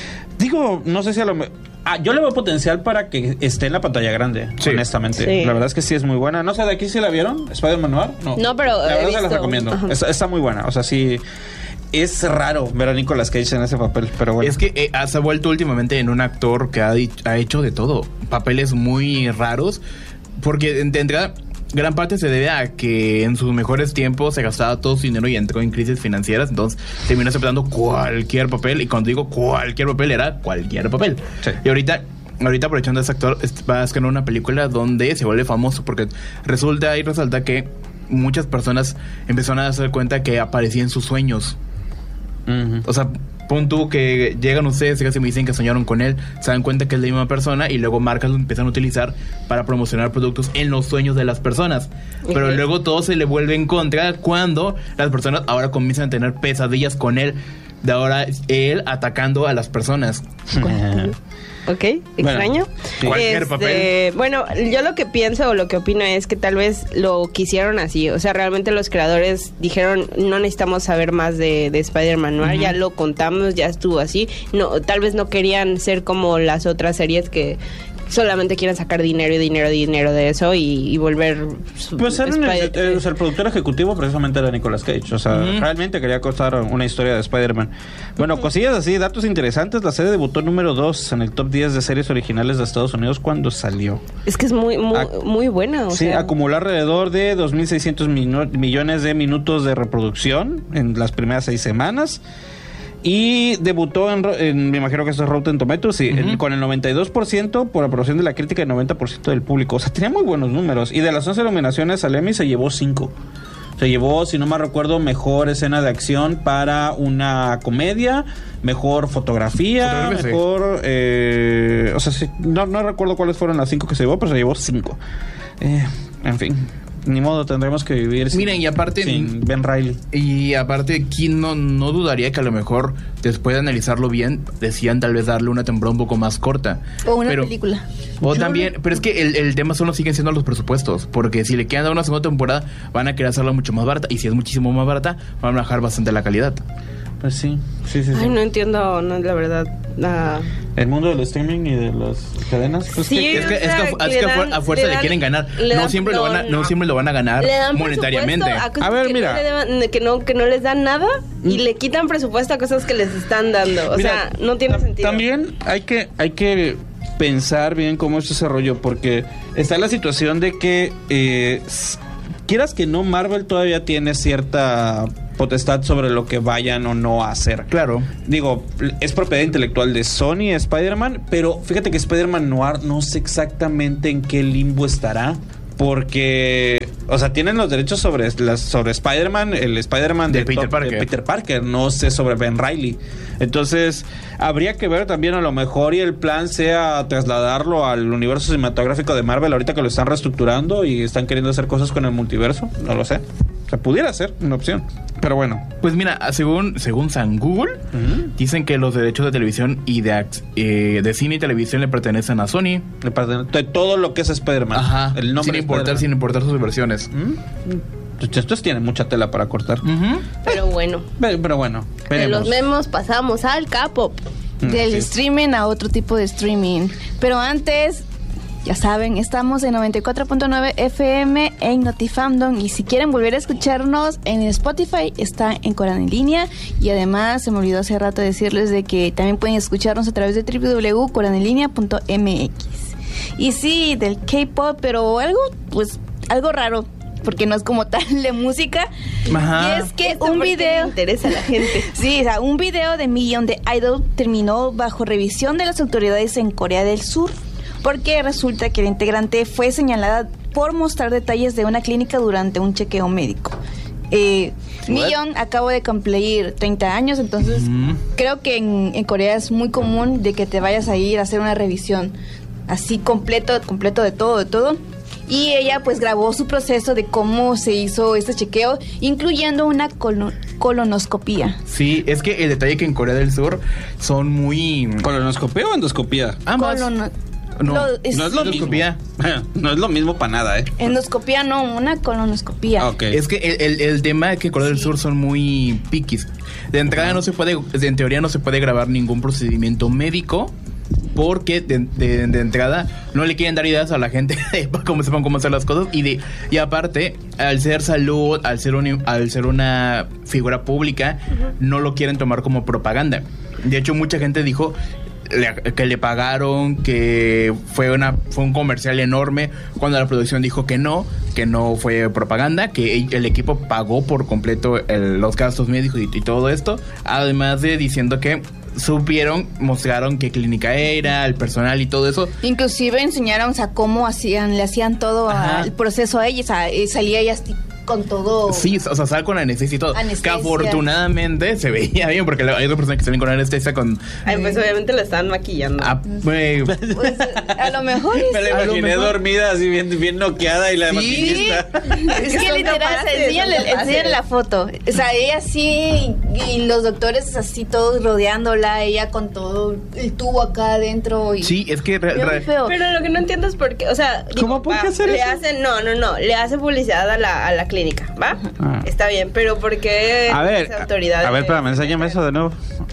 Digo, no sé si a lo mejor... Ah, yo le veo potencial para que esté en la pantalla grande, sí. honestamente. Sí. La verdad es que sí es muy buena. No sé, ¿de aquí sí la vieron? ¿Spider-Man Noir? No, no pero la verdad se las recomiendo. Está, está muy buena, o sea, sí... Es raro ver a Nicolas Cage en ese papel, pero bueno. Es que eh, se ha vuelto últimamente en un actor que ha, ha hecho de todo. Papeles muy raros. Porque, de entrada, gran parte se debe a que en sus mejores tiempos se gastaba todo su dinero y entró en crisis financieras. Entonces, terminó aceptando cualquier papel. Y cuando digo cualquier papel, era cualquier papel. Sí. Y ahorita... Ahorita, aprovechando a ese actor, va a escanear una película donde se vuelve famoso. Porque resulta y resalta que muchas personas empezaron a darse cuenta que aparecía en sus sueños. Uh-huh. O sea, pon tú que llegan ustedes y casi me dicen que soñaron con él, se dan cuenta que es la misma persona y luego marcas lo empiezan a utilizar para promocionar productos en los sueños de las personas. Uh-huh. Pero luego todo se le vuelve en contra cuando las personas ahora comienzan a tener pesadillas con él. De ahora él atacando a las personas. Ok, extraño. Bueno, cualquier este, papel. Bueno, yo lo que pienso o lo que opino es que tal vez lo quisieron así. O sea, realmente los creadores dijeron, no necesitamos saber más de, de Spider-Man Noir, uh-huh. ya lo contamos, ya estuvo así. No, tal vez no querían ser como las otras series que solamente quieren sacar dinero y dinero y dinero de eso y, y volver su, pues el, el, el, el productor ejecutivo precisamente era Nicolas Cage, o sea, uh-huh. realmente quería contar una historia de Spider-Man. Bueno, uh-huh. cosillas así, datos interesantes. La serie debutó número dos en el top diez de series originales de Estados Unidos cuando salió. Es que es muy muy, Ac- muy buena, o sí, sea. Acumuló alrededor de dos mil seiscientos minu- millones de minutos de reproducción en las primeras seis semanas. Y debutó en, en, me imagino que esto es Rotten Tomatoes, sí, uh-huh. en, con el noventa y dos por ciento por aprobación de la crítica y noventa por ciento del público. O sea, tenía muy buenos números. Y de las once nominaciones al Emmy se llevó cinco. Se llevó, si no me recuerdo, mejor escena de acción para una comedia, mejor fotografía, fotografía mejor... Sí. Eh, o sea, sí, no, no recuerdo cuáles fueron las cinco que se llevó, pero se llevó cinco. Eh, en fin... ni modo, tendremos que vivir sin, Miren, y aparte, sin Ben Reilly. Y aparte, ¿quién no, no dudaría que a lo mejor, después de analizarlo bien, decían tal vez darle una temporada un poco más corta? O una pero, película. O también, pero es que el, el tema solo siguen siendo los presupuestos, porque si le quieren dar una segunda temporada, van a querer hacerla mucho más barata, y si es muchísimo más barata, van a bajar bastante la calidad. Pues sí, sí, sí. sí. Ay, no entiendo, no, la verdad. nada. El mundo del streaming y de las cadenas. Pues Sí, que- Es que, o es que, sea, a, fu- es le que a fu- dan- a fuerza le le, dan- quieren ganar. le No dan- siempre, lo no, van a, no no. siempre lo van a ganar Le dan monetariamente. presupuesto a cosas A ver, que mira. No le dan- que, no, que no les dan nada y le quitan presupuesto a cosas que les están dando. O Mira, sea, no tiene ta- sentido. También hay que, hay que pensar bien cómo es ese rollo, porque está la situación de que, eh, s- quieras que no, Marvel todavía tiene cierta potestad sobre lo que vayan o no a hacer. Claro. Digo, es propiedad intelectual de Sony, Spider-Man, pero fíjate que Spider-Man Noir no sé exactamente en qué limbo estará. Porque, o sea, tienen los derechos sobre, las, sobre Spider-Man, el Spider-Man De de, Peter Tom- Parker. de Peter Parker, no sé sobre Ben Reilly. Entonces, habría que ver también a lo mejor y el plan sea trasladarlo al universo cinematográfico de Marvel ahorita que lo están reestructurando y están queriendo hacer cosas con el multiverso, no lo sé. O sea, pudiera ser una opción. Pero bueno. Pues mira, según, según San Google, Ujú. dicen que los derechos de televisión y de, act- eh, de cine y televisión le pertenecen a Sony. De parte de todo lo que es Spider-Man. Ajá. El nombre sin de importar, Spider-Man. sin importar sus versiones. ¿Mm? Estos tienen mucha tela para cortar. Ujú. Pero bueno, Pero, pero bueno, de veremos. los memos pasamos al K-pop. Mm, Del sí. streaming a otro tipo de streaming. Pero antes, ya saben, estamos en noventa y cuatro punto nueve F M en Notifandom. Y si quieren volver a escucharnos en Spotify, está en Coreano en línea. Y además, se me olvidó hace rato decirles de que también pueden escucharnos a través de w w w punto coreanoenlinea punto m x. Y sí, del K-pop, pero algo, pues, algo raro. Porque no es como tal de música. Ajá. Y es que Esto un porque video... le interesa a la gente. Sí, o sea, un video de Million de Idol terminó bajo revisión de las autoridades en Corea del Sur, porque resulta que la integrante fue señalada por mostrar detalles de una clínica durante un chequeo médico. Eh, Million acabo de cumplir treinta años, entonces Mm. creo que en, en Corea es muy común de que te vayas a ir a hacer una revisión así completo, completo de todo, de todo. Y ella pues grabó su proceso de cómo se hizo este chequeo, incluyendo una colo- colonoscopía. Sí, es que el detalle que en Corea del Sur son muy... ¿Colonoscopía o endoscopía? Ambas. Colono- No, lo- es- No es lo mismo. Endoscopía. No es lo mismo para nada, ¿eh? Endoscopía no, una colonoscopía. Ah, ok. Es que el, el, el tema es que Corea del Sur son muy piquis. De entrada no se puede, en teoría no se puede grabar ningún procedimiento médico porque de, de- de entrada no le quieren dar ideas a la gente para cómo sepan cómo hacer las cosas y de y aparte al ser salud, al ser un, al ser una figura pública, no lo quieren tomar como propaganda. De hecho mucha gente dijo le- que le pagaron, que fue una fue un comercial enorme, cuando la producción dijo que no, que no fue propaganda, que el, el equipo pagó por completo el- los gastos médicos y, y todo esto, además de diciendo que supieron, mostraron qué clínica era, el personal y todo eso. Inclusive enseñaron, o sea, cómo hacían, le hacían todo Ajá. al proceso a ella, o sea, eh, salía ella así con todo. Sí, o sea, sale con anestesia y todo. Anestesia. Que afortunadamente se veía bien, porque hay otras personas que salen con anestesia con... Ay, pues obviamente lo están maquillando. ah, güey. Pues, a lo mejor es, Me la a lo imaginé mejor- dormida, así bien, bien noqueada y la Sí. maquillista. es que que son literal, capaces, se enseñan, son capaces. enseñan la foto. O sea, ella así, y los doctores así todos rodeándola, ella con todo el tubo acá adentro. Y Sí, es que... re- bien re- feo. Pero lo que no entiendo es por qué, o sea, ¿Cómo? ¿Por qué hacer le eso? hacen, no, no, no, le hacen publicidad a la, a la clínica, ¿va? Ah. Está bien, pero ¿por qué A ver, las autoridades? a ver, espérame, enséñame eso de nuevo.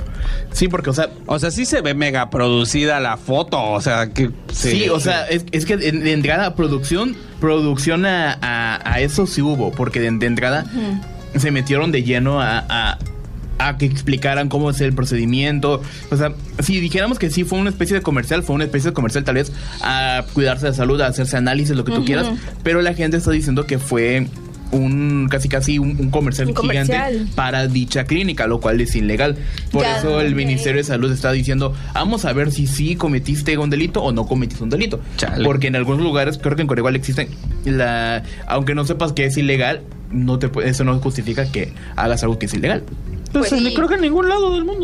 Sí, porque, o sea... O sea, sí se ve mega producida la foto, o sea, que... Sí, o sea, es, es que de, de entrada producción, producción a, a, a eso sí hubo, porque de, de entrada se metieron de lleno a, a, a que explicaran cómo es el procedimiento. O sea, si dijéramos que sí fue una especie de comercial, fue una especie de comercial tal vez a cuidarse de salud, a hacerse análisis, lo que tú Ujú. quieras, pero la gente está diciendo que fue un casi casi un, un comercial Un comercial. gigante para dicha clínica, lo cual es ilegal. Por Ya, eso el ok. Ministerio de Salud está diciendo, vamos a ver si sí cometiste un delito o no cometiste un delito. Chale. Porque en algunos lugares, creo que en Corea igual existen, la, aunque no sepas que es ilegal, no te pu- eso no justifica que hagas algo que es ilegal. Pues, Pues sí. creo que en ningún lado del mundo, ¿no?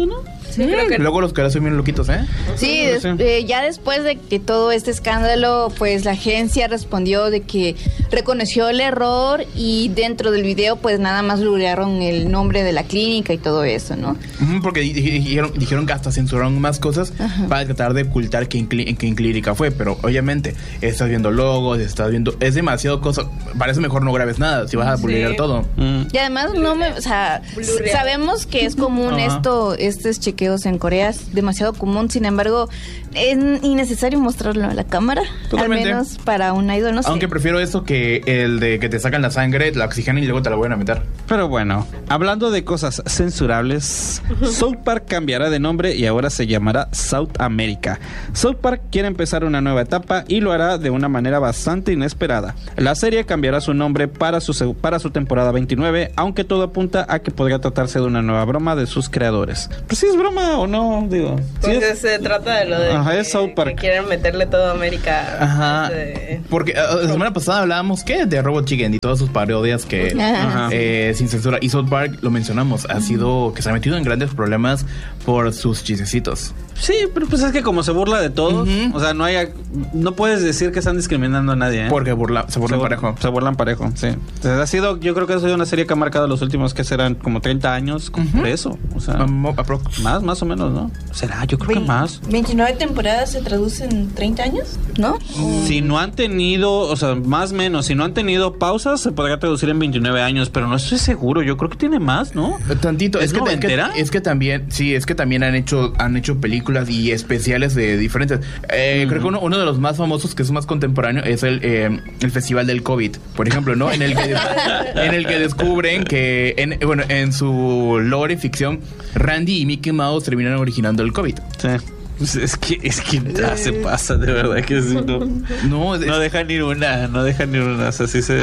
Sí, creo que Luego los caras son bien loquitos, ¿eh? Sí, des- eh, ya después de que todo este escándalo, pues la agencia respondió de que reconoció el error y dentro del video pues nada más blurearon el nombre de la clínica y todo eso, ¿no? Ujú, porque di- di- dijeron, dijeron que hasta censuraron más cosas Ajá. para tratar de ocultar que en, clí- que en clínica fue, pero obviamente estás viendo logos, estás viendo... Es demasiado cosa... Parece mejor no grabes nada si vas a Sí. publicar todo. Mm. Y además no me, o sea, Blu-ray. sabemos que es común Ajá. esto, estos chequeos en Corea, es demasiado común, sin embargo, es innecesario mostrarlo a la cámara, Totalmente. al menos para un idol, no sé. Aunque prefiero eso que el de que te sacan la sangre, la oxigenan y luego te la vuelven a meter. Pero bueno, hablando de cosas censurables, South Park cambiará de nombre y ahora se llamará South America. South Park quiere empezar una nueva etapa y lo hará de una manera bastante inesperada. La serie cambiará su nombre para su, seg- para su temporada veintinueve, aunque todo apunta a que podría tratarse de una nueva broma de sus creadores. Pues si es broma o no, digo. sí Pues es- se trata de lo de Ajá, que, es South Park. que quieren meterle todo a América. Ajá. Este, Porque eh, la semana pasada hablábamos, ¿qué? De Robot Chicken y todas sus parodias que... Ajá. eh, sin censura. Y South Park, lo mencionamos, ha sido que se ha metido en grandes problemas por sus chistecitos. Sí, pero pues es que como se burla de todos, Ujú. o sea, no hay, no puedes decir que están discriminando a nadie, ¿eh? Porque burla, se burlan bur- parejo. Se burlan parejo, sí. O sea, ha sido, yo creo que ha sido una serie que ha marcado los últimos que serán como treinta años Ujú. por eso. O sea, Um, aprox. más, más o menos, ¿no? Será, yo creo que más. ¿veintinueve temporadas se traducen en treinta años? ¿No? Si no han tenido, o sea, más o menos, si no han tenido pausas, se podría traducir en veintinueve años, pero no estoy seguro. Yo creo que tiene más, ¿no? Tantito, ¿Es es, que, es, que, noventera? es que también, sí, es que también han hecho, han hecho películas y especiales de diferentes. Eh, Creo que uno, uno de los más famosos, que es más contemporáneo, es el, eh, el Festival del COVID, por ejemplo, ¿no? En el que, en el que descubren que, en, bueno, en su lore ficción, Randy y Mickey Mouse terminaron originando el COVID. Sí. Pues es que, es que ya se pasa, de verdad que sí, no. No, es- No dejan ni una, no dejan ni una, o sea, sí se...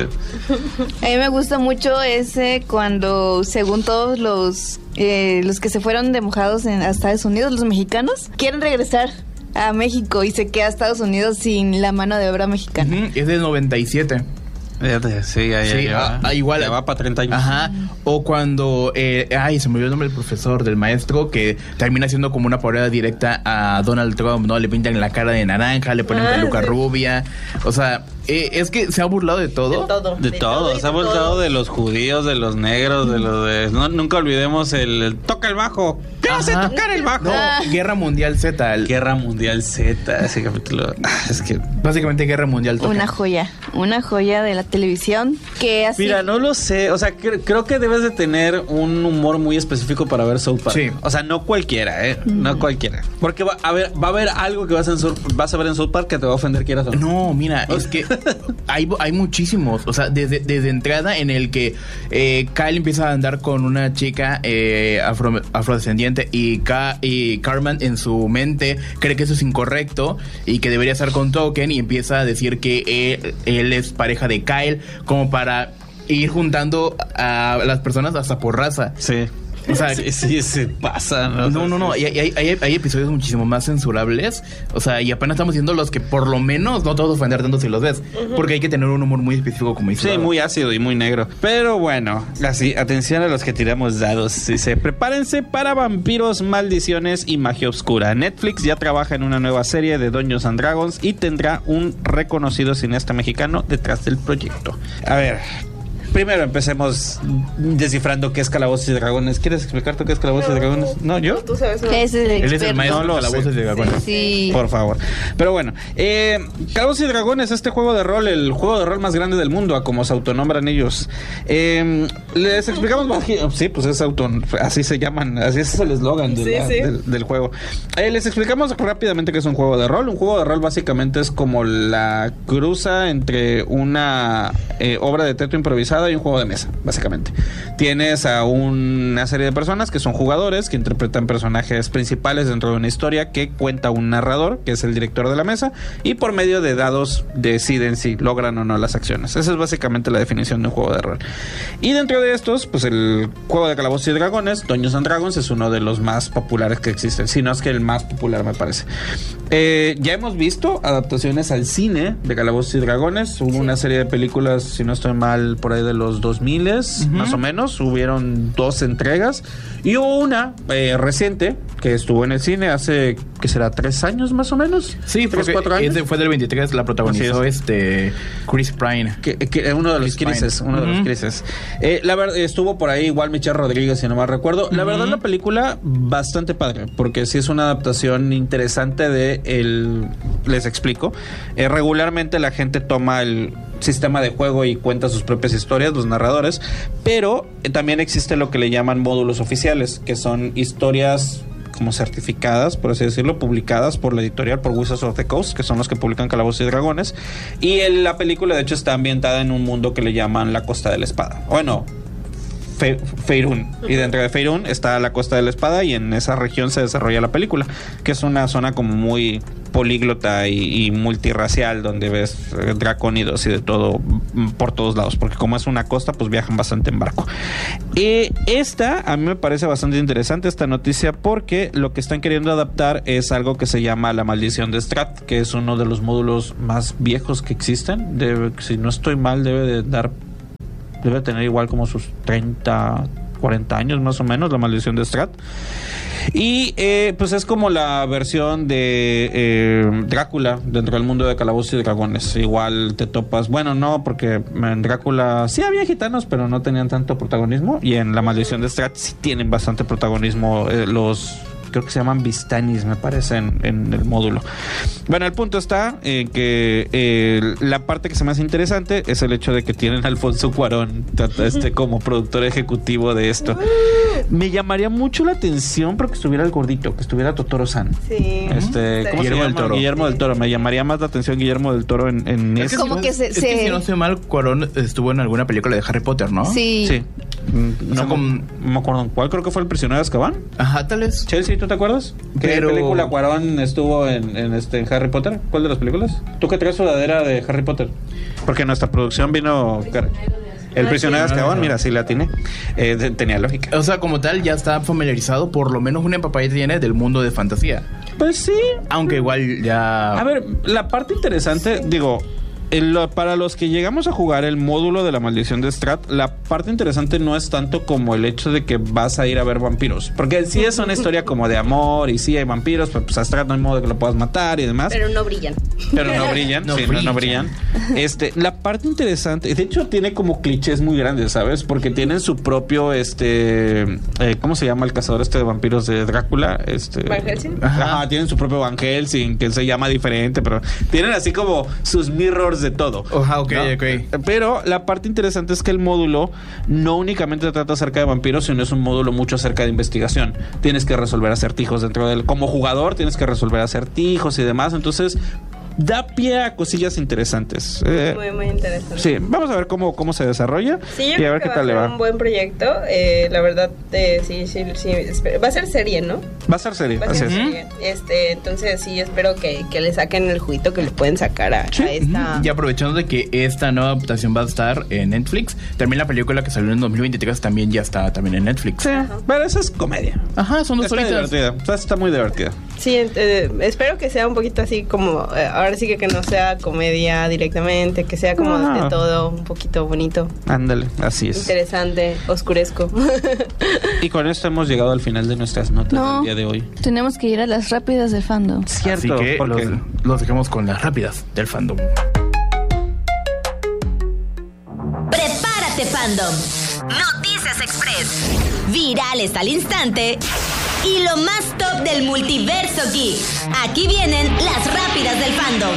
A mí me gusta mucho ese cuando, según todos los eh, los que se fueron de mojados en, a Estados Unidos, los mexicanos, quieren regresar a México y se queda a Estados Unidos sin la mano de obra mexicana. Ujú, es del noventa y siete. Fíjate, sí, ya, ya, Sí, ya, ah, ah, igual. ya va para treinta años. Ajá. O cuando, eh, ay, se me olvidó el nombre del profesor, del maestro, que termina siendo como una parodia directa a Donald Trump, ¿no? Le pintan la cara de naranja, le ponen Ah, peluca sí. rubia. O sea, eh, es que se ha burlado de todo. De todo. De, todo, y se ha de volcado todo. de los judíos, de los negros, de los de... No, nunca olvidemos el, el toca el bajo. ¿Qué hace Ajá. tocar el bajo? No, Guerra Mundial Z. el- Guerra Mundial Z, ese capítulo. Ah, es que... Básicamente Guerra Mundial toca. Una joya, una joya de la televisión que así... Mira, no lo sé, o sea, cre- creo que debes de tener un humor muy específico para ver South Park. Sí. O sea, no cualquiera, ¿eh? No cualquiera. Porque va a, ver, va a haber algo que vas a, en Sur- vas a ver en South Park que te va a ofender, quieras o no. No, mira, es que hay, hay muchísimos. O sea, desde, desde entrada en el que eh, Kyle empieza a andar con una chica eh, afro- afrodescendiente y, Ka- y Carmen en su mente cree que eso es incorrecto y que debería estar con Token y empieza a decir que él, él es pareja de Kyle como para ir juntando a las personas hasta por raza. Sí. O sea, sí, sí, se pasa, ¿no? No, no, no. Hay, hay, hay, hay episodios muchísimo más censurables. O sea, y apenas estamos viendo los que por lo menos no te vas a ofender tanto si los ves. Porque hay que tener un humor muy específico, como dice. Sí, Lalo. muy ácido y muy negro. Pero bueno, así, atención a los que tiramos dados. Dice, prepárense para vampiros, maldiciones y magia oscura. Netflix ya trabaja en una nueva serie de Dungeons and Dragons y tendrá un reconocido cineasta mexicano detrás del proyecto. A ver... Primero empecemos descifrando qué es Calabozos y Dragones. ¿Quieres explicar tú qué es Calabozos y Dragones? ¿No, yo? Tú sabes. ¿no? Ese es el Él es el experto. maestro No lo de la voz sé. de Dragones. Sí. Por favor. Pero bueno, eh, Calabozos y Dragones, este juego de rol, el juego de rol más grande del mundo, a como se autonombran ellos. Eh, les explicamos más. Sí, pues es auto, así se llaman, así es el eslogan de Sí, la- sí. del, del juego. Eh, les explicamos rápidamente qué es un juego de rol. Un juego de rol básicamente es como la cruza entre una eh, obra de teatro improvisada y un juego de mesa, básicamente. Tienes a una serie de personas que son jugadores, que interpretan personajes principales dentro de una historia que cuenta un narrador, que es el director de la mesa, y por medio de dados deciden si logran o no las acciones. Esa es básicamente la definición de un juego de rol. Y dentro de estos, pues el juego de Calabozos y Dragones, Dungeons and Dragons, es uno de los más populares que existen, si no es que el más popular, me parece. Eh, ya hemos visto adaptaciones al cine de Calabozos y Dragones. Hubo Sí. una serie de películas, si no estoy mal, por ahí de los dos mil, uh-huh. más o menos. Hubieron dos entregas. Y hubo una eh, reciente que estuvo en el cine hace, ¿qué será? ¿Tres años más o menos? Sí, ¿Tres, cuatro años? Ese fue del veintitrés, la protagonizó es. este Chris Pine. Que, que uno de los Chrises, uno uh-huh. de los Chrises. Eh, la verdad, estuvo por ahí igual Michelle Rodríguez, si no mal recuerdo. La uh-huh. verdad, la película bastante padre, porque sí es una adaptación interesante de el... Les explico. Eh, regularmente la gente toma el sistema de juego y cuenta sus propias historias, los narradores, pero eh, también existe lo que le llaman módulos oficiales, que son historias como certificadas, por así decirlo, publicadas por la editorial, por Wizards of the Coast, que son los que publican Calabozos y Dragones. Y el, la película, de hecho, está ambientada en un mundo que le llaman la Costa de la Espada. Bueno, Fe, Faerun. Y dentro de Faerun está la Costa de la Espada, y en esa región se desarrolla la película, que es una zona como muy políglota y, y multirracial, donde ves eh, dracónidos y de todo por todos lados, porque como es una costa, pues viajan bastante en barco. Y esta, a mí me parece bastante interesante esta noticia, porque lo que están queriendo adaptar es algo que se llama La Maldición de Strat, que es uno de los módulos más viejos que existen. Debe, si no estoy mal, debe de dar debe tener igual como sus treinta, cuarenta años más o menos, La Maldición de Strat. Y eh, pues es como la versión de eh, Drácula dentro del mundo de Calabozos y Dragones. Igual te topas, bueno, no, porque en Drácula sí había gitanos, pero no tenían tanto protagonismo. Y en La Maldición de Strat sí tienen bastante protagonismo eh, los... creo que se llaman Vistanis, me parece, en, en el módulo. Bueno, el punto está en que eh, la parte que se me hace interesante es el hecho de que tienen a Alfonso Cuarón este, como productor ejecutivo de esto. Me llamaría mucho la atención, pero que estuviera el gordito, que estuviera Totoro-san. Sí. Este, ¿cómo Guillermo se llama? del Toro. Guillermo del Toro. Me llamaría más la atención Guillermo del Toro en, en es eso. que Como si que no, se- es se- que si no sé mal, Cuarón estuvo en alguna película de Harry Potter, ¿no? Sí. Sí. Mm, O sea, No, como- me- no me acuerdo en cuál, creo que fue El Prisionero de Azkaban. Ajá, tal vez. Chelsea, ¿tú te acuerdas? ¿Qué Pero- película Cuarón estuvo en, en este en Harry Potter? ¿Cuál de las películas? ¿Tú que traes sudadera de Harry Potter? Porque nuestra producción vino... El Prisionero de Azkaban, mira, sí la tiene. Eh, de- tenía lógica. O sea, como tal, ya está familiarizado, por lo menos una empapadita tiene del mundo de fantasía. Pues sí. Aunque igual ya... A ver, la parte interesante, digo... El, para los que llegamos a jugar el módulo de La Maldición de Strat, la parte interesante no es tanto como el hecho de que vas a ir a ver vampiros, porque sí es una historia como de amor y sí hay vampiros, pero pues a Strat no hay modo de que lo puedas matar y demás. Pero no brillan. Pero no brillan, No sí, no- no brillan. brillan. Este, la parte interesante, de hecho tiene como clichés muy grandes, ¿sabes? Porque tienen su propio, este, eh, ¿cómo se llama el cazador este de vampiros de Drácula? Este, ¿Van Helsing? Ajá. Ajá, tienen su propio Van Helsing, que se llama diferente, pero tienen así como sus mirrors de todo. Ajá, ok, ¿no? ok. Pero la parte interesante es que el módulo no únicamente trata acerca de vampiros, sino es un módulo mucho acerca de investigación. Tienes que resolver acertijos dentro del... Como jugador tienes que resolver acertijos y demás, entonces da pie a cosillas interesantes. Eh, Muy, muy interesante. sí, vamos a ver cómo, cómo se desarrolla Sí, yo y a creo ver que qué va tal a le ser va. un buen proyecto. Eh, la verdad, eh, sí, sí, sí. espero- Va a ser serie, ¿no? Va a ser serie, Va a así ser es. serie. Este, entonces sí, espero que, que le saquen el juguito que le pueden sacar a, a esta. Y aprovechando de que esta nueva adaptación va a estar en Netflix, también la película que salió en dos mil veintitrés también ya está también en Netflix. Sí, pero esa es comedia. Ajá, son dos Está solitas. divertida, o sea, está muy divertida. Sí, eh, espero que sea un poquito así como, eh, ahora sí que, que no sea comedia directamente, que sea como Ajá. de todo, un poquito bonito, Ándale, así es. interesante, oscuresco. Y con esto hemos llegado al final de nuestras notas No. del día de hoy. Tenemos que ir a las rápidas del fandom. Cierto, Así que porque los, los dejamos con las rápidas del fandom. Prepárate, fandom. Noticias Express. Virales al instante. Y lo más top del multiverso geek. Aquí vienen las rápidas del fandom.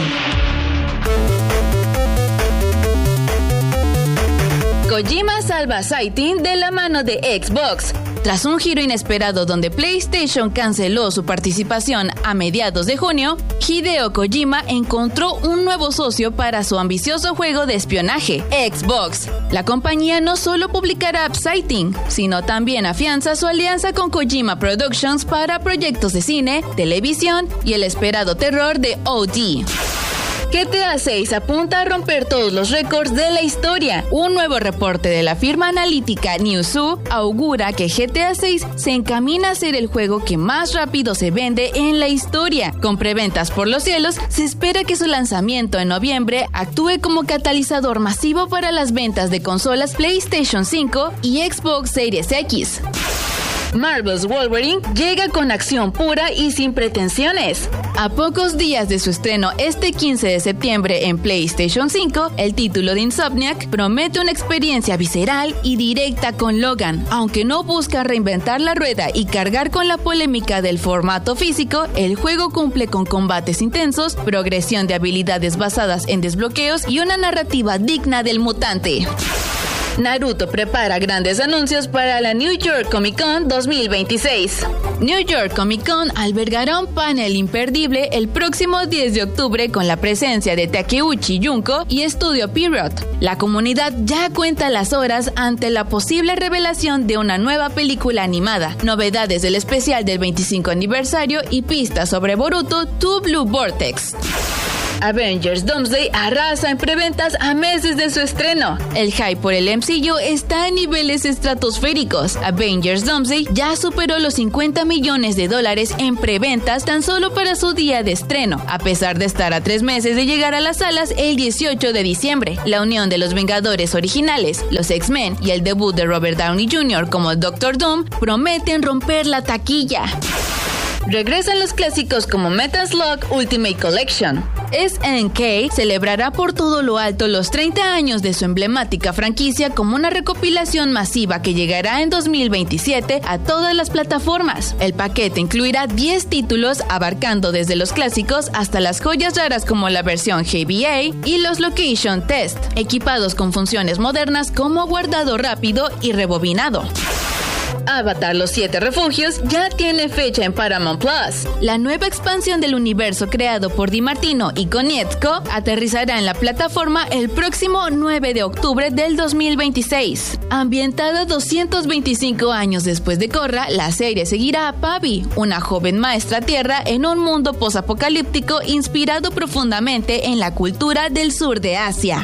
Kojima salva a Sighting de la mano de Xbox. Tras un giro inesperado donde PlayStation canceló su participación a mediados de junio, Hideo Kojima encontró un nuevo socio para su ambicioso juego de espionaje, Xbox. La compañía no solo publicará Upsighting, sino también afianza su alianza con Kojima Productions para proyectos de cine, televisión y el esperado terror de O D. G T A seis apunta a romper todos los récords de la historia. Un nuevo reporte de la firma analítica Newzoo augura que G T A seis se encamina a ser el juego que más rápido se vende en la historia. Con preventas por los cielos, se espera que su lanzamiento en noviembre actúe como catalizador masivo para las ventas de consolas PlayStation cinco y Xbox Series X. Marvel's Wolverine llega con acción pura y sin pretensiones. A pocos días de su estreno este quince de septiembre en PlayStation cinco, el título de Insomniac promete una experiencia visceral y directa con Logan. Aunque no busca reinventar la rueda y cargar con la polémica del formato físico, el juego cumple con combates intensos, progresión de habilidades basadas en desbloqueos y una narrativa digna del mutante. Naruto prepara grandes anuncios para la New York Comic Con dos mil veintiséis. New York Comic Con albergará un panel imperdible el próximo diez de octubre con la presencia de Takeuchi Junko y Studio Pierrot. La comunidad ya cuenta las horas ante la posible revelación de una nueva película animada, novedades del especial del veinticinco aniversario y pistas sobre Boruto Two Blue Vortex. Avengers Doomsday arrasa en preventas a meses de su estreno. El hype por el M C U está a niveles estratosféricos. Avengers Doomsday ya superó los cincuenta millones de dólares en preventas tan solo para su día de estreno, a pesar de estar a tres meses de llegar a las salas el dieciocho de diciembre. La unión de los Vengadores originales, los X-Men y el debut de Robert Downey junior como Doctor Doom prometen romper la taquilla. Regresan los clásicos como Metal Slug Ultimate Collection. S N K celebrará por todo lo alto los treinta años de su emblemática franquicia como una recopilación masiva que llegará en dos mil veintisiete a todas las plataformas. El paquete incluirá diez títulos abarcando desde los clásicos hasta las joyas raras como la versión G B A y los Location Test, equipados con funciones modernas como guardado rápido y rebobinado. Avatar: Los Siete Refugios ya tiene fecha en Paramount Plus. La nueva expansión del universo creado por DiMartino y Konietzko aterrizará en la plataforma el próximo nueve de octubre del dos mil veintiséis. Ambientada doscientos veinticinco años después de Korra, la serie seguirá a Pavi, una joven maestra tierra en un mundo posapocalíptico inspirado profundamente en la cultura del sur de Asia.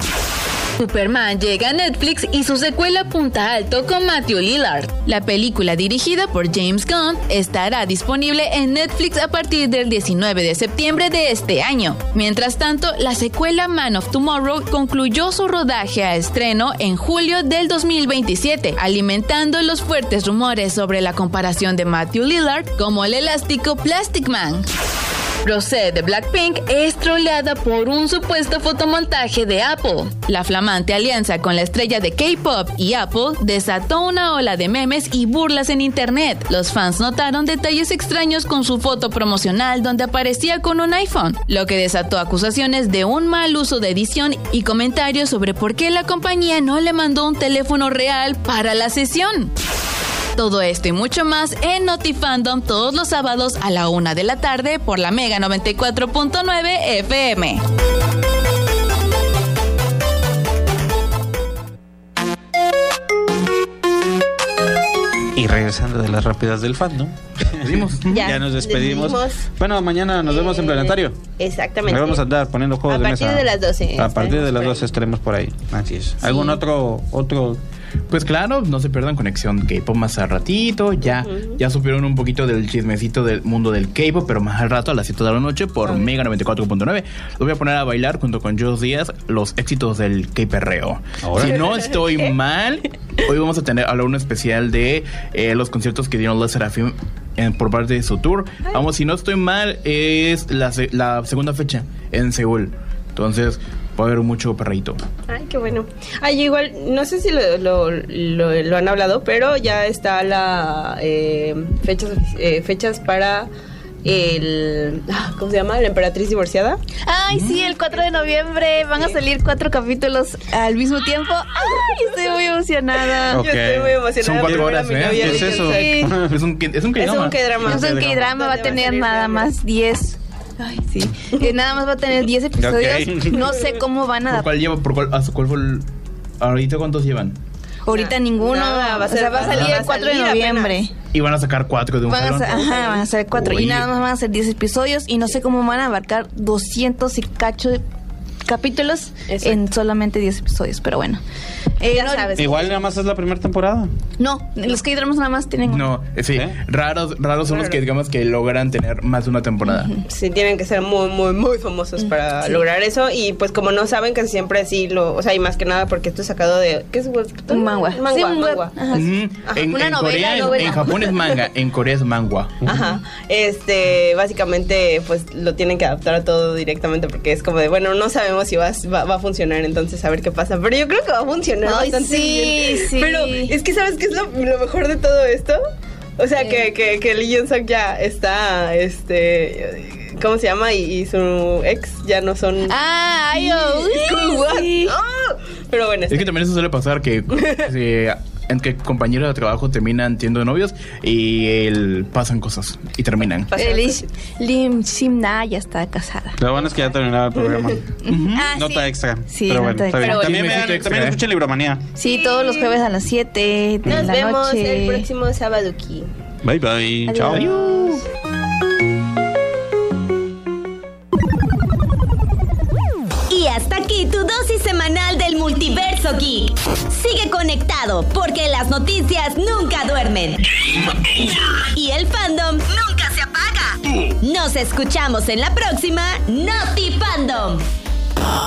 Superman llega a Netflix y su secuela apunta alto con Matthew Lillard. La película, dirigida por James Gunn, estará disponible en Netflix a partir del diecinueve de septiembre de este año. Mientras tanto, la secuela Man of Tomorrow concluyó su rodaje a estreno en julio del dos mil veintisiete, alimentando los fuertes rumores sobre la comparación de Matthew Lillard como el elástico Plastic Man. Rosé de Blackpink es troleada por un supuesto fotomontaje de Apple. La flamante alianza con la estrella de K-pop y Apple desató una ola de memes y burlas en internet. Los fans notaron detalles extraños con su foto promocional donde aparecía con un iPhone, lo que desató acusaciones de un mal uso de edición y comentarios sobre por qué la compañía no le mandó un teléfono real para la sesión. Todo esto y mucho más en Notifandom todos los sábados a la una de la tarde por la Mega noventa y cuatro punto nueve F M. Y regresando de las rápidas del fandom, ya, ya nos despedimos. despedimos. Bueno, mañana nos vemos en Planetario. Exactamente. Nos vamos a andar poniendo juegos de mesa. A partir de las doce. A partir de las doce estaremos por ahí. Así es. Sí. ¿Algún otro otro Pues claro, no se pierdan Conexión K-Pop más al ratito. Ya, uh-huh. ya supieron un poquito del chismecito del mundo del K-Pop, pero más al rato a las siete de la noche por uh-huh. Mega noventa y cuatro punto nueve. Los voy a poner a bailar junto con Jos Díaz los éxitos del K-Perreo. Si no estoy mal, hoy vamos a tener hablar un especial de eh, los conciertos que dieron Les Serafim en, por parte de su tour. Ay. Vamos, si no estoy mal, es la, la segunda fecha en Seúl. Entonces va a haber mucho perreíto. Ay, qué bueno. Ay, igual, no sé si lo, lo, lo, lo han hablado, pero ya está la eh, fechas, eh, fechas para el... ¿Cómo se llama? La Emperatriz Divorciada. Ay, sí, el cuatro de noviembre van a salir cuatro capítulos al mismo tiempo. Ay, estoy muy emocionada. Okay. Yo estoy muy emocionada. Son cuatro horas, ¿eh? ¿Qué es eso? Sí. Es un es un K-drama. Es un K-drama. Es un K-drama, va a tener nada más diez. Ay, sí. Eh, nada más va a tener diez episodios. Okay. No sé cómo van a adaptar. ¿Por cuál lleva? ¿Por cuál, cuál fue el, ahorita cuántos llevan? Ahorita ninguno. Nada, va a, ser, o sea, va a salir va el cuatro de noviembre. Apenas. Y van a sacar cuatro de un Van a, jalón. ser, ajá, van a ser cuatro. Oye. Y nada más van a ser diez episodios. Y no sé cómo van a abarcar doscientos y cacho de capítulos Exacto. en solamente diez episodios. Pero bueno. Eh, Ya no, sabes. Igual nada más es la primera temporada. No, los K-dramas nada más tienen. No, eh, sí, ¿Eh? raros, raros son los que digamos que logran tener más de una temporada. Sí, tienen que ser muy, muy, muy famosos para Sí. lograr eso. Y pues como no saben que siempre sí lo... O sea, y más que nada porque esto es sacado de... ¿Qué es webtoon? Un manga. Mangua, Sí, un web. mangua. Ajá. Ujú. Ajá. En, Una en novela, Corea es- novela. en Japón es manga, en Corea es mangua. Ajá, este, básicamente, pues lo tienen que adaptar a todo directamente porque es como de, bueno, no sabemos si va, va, va a funcionar, entonces a ver qué pasa. Pero yo creo que va a funcionar Ay, bastante sí, bien. sí. Pero es que, ¿sabes qué es lo, lo mejor de todo esto? O sea, que, que, que Lee Jun Suk ya está, este, ¿cómo se llama? Y, y su ex ya no son... Ah, ay, oh, Es como, what? sí. ¡Ah! Pero bueno, Es que también eso suele pasar que, sí, en que compañeros de trabajo terminan siendo novios y el, pasan cosas y terminan. pasa El cosas. Lim Simna ya está casada. Lo bueno es que ya terminaba el programa. Ah, Nota sí. extra. Sí, pero bueno, nota está bien. extra. También, Chismecito vean- extra, también ¿eh? escuchen Libromanía. Sí, todos los jueves a las siete de Nos la vemos noche. el próximo sábado aquí. Bye bye. Adiós. Chao. Y hasta aquí tu dosis semanal del Multiverso Geek. Sigue conectado porque las noticias nunca duermen. Y el fandom nunca se apaga. Nos escuchamos en la próxima Noti Fandom.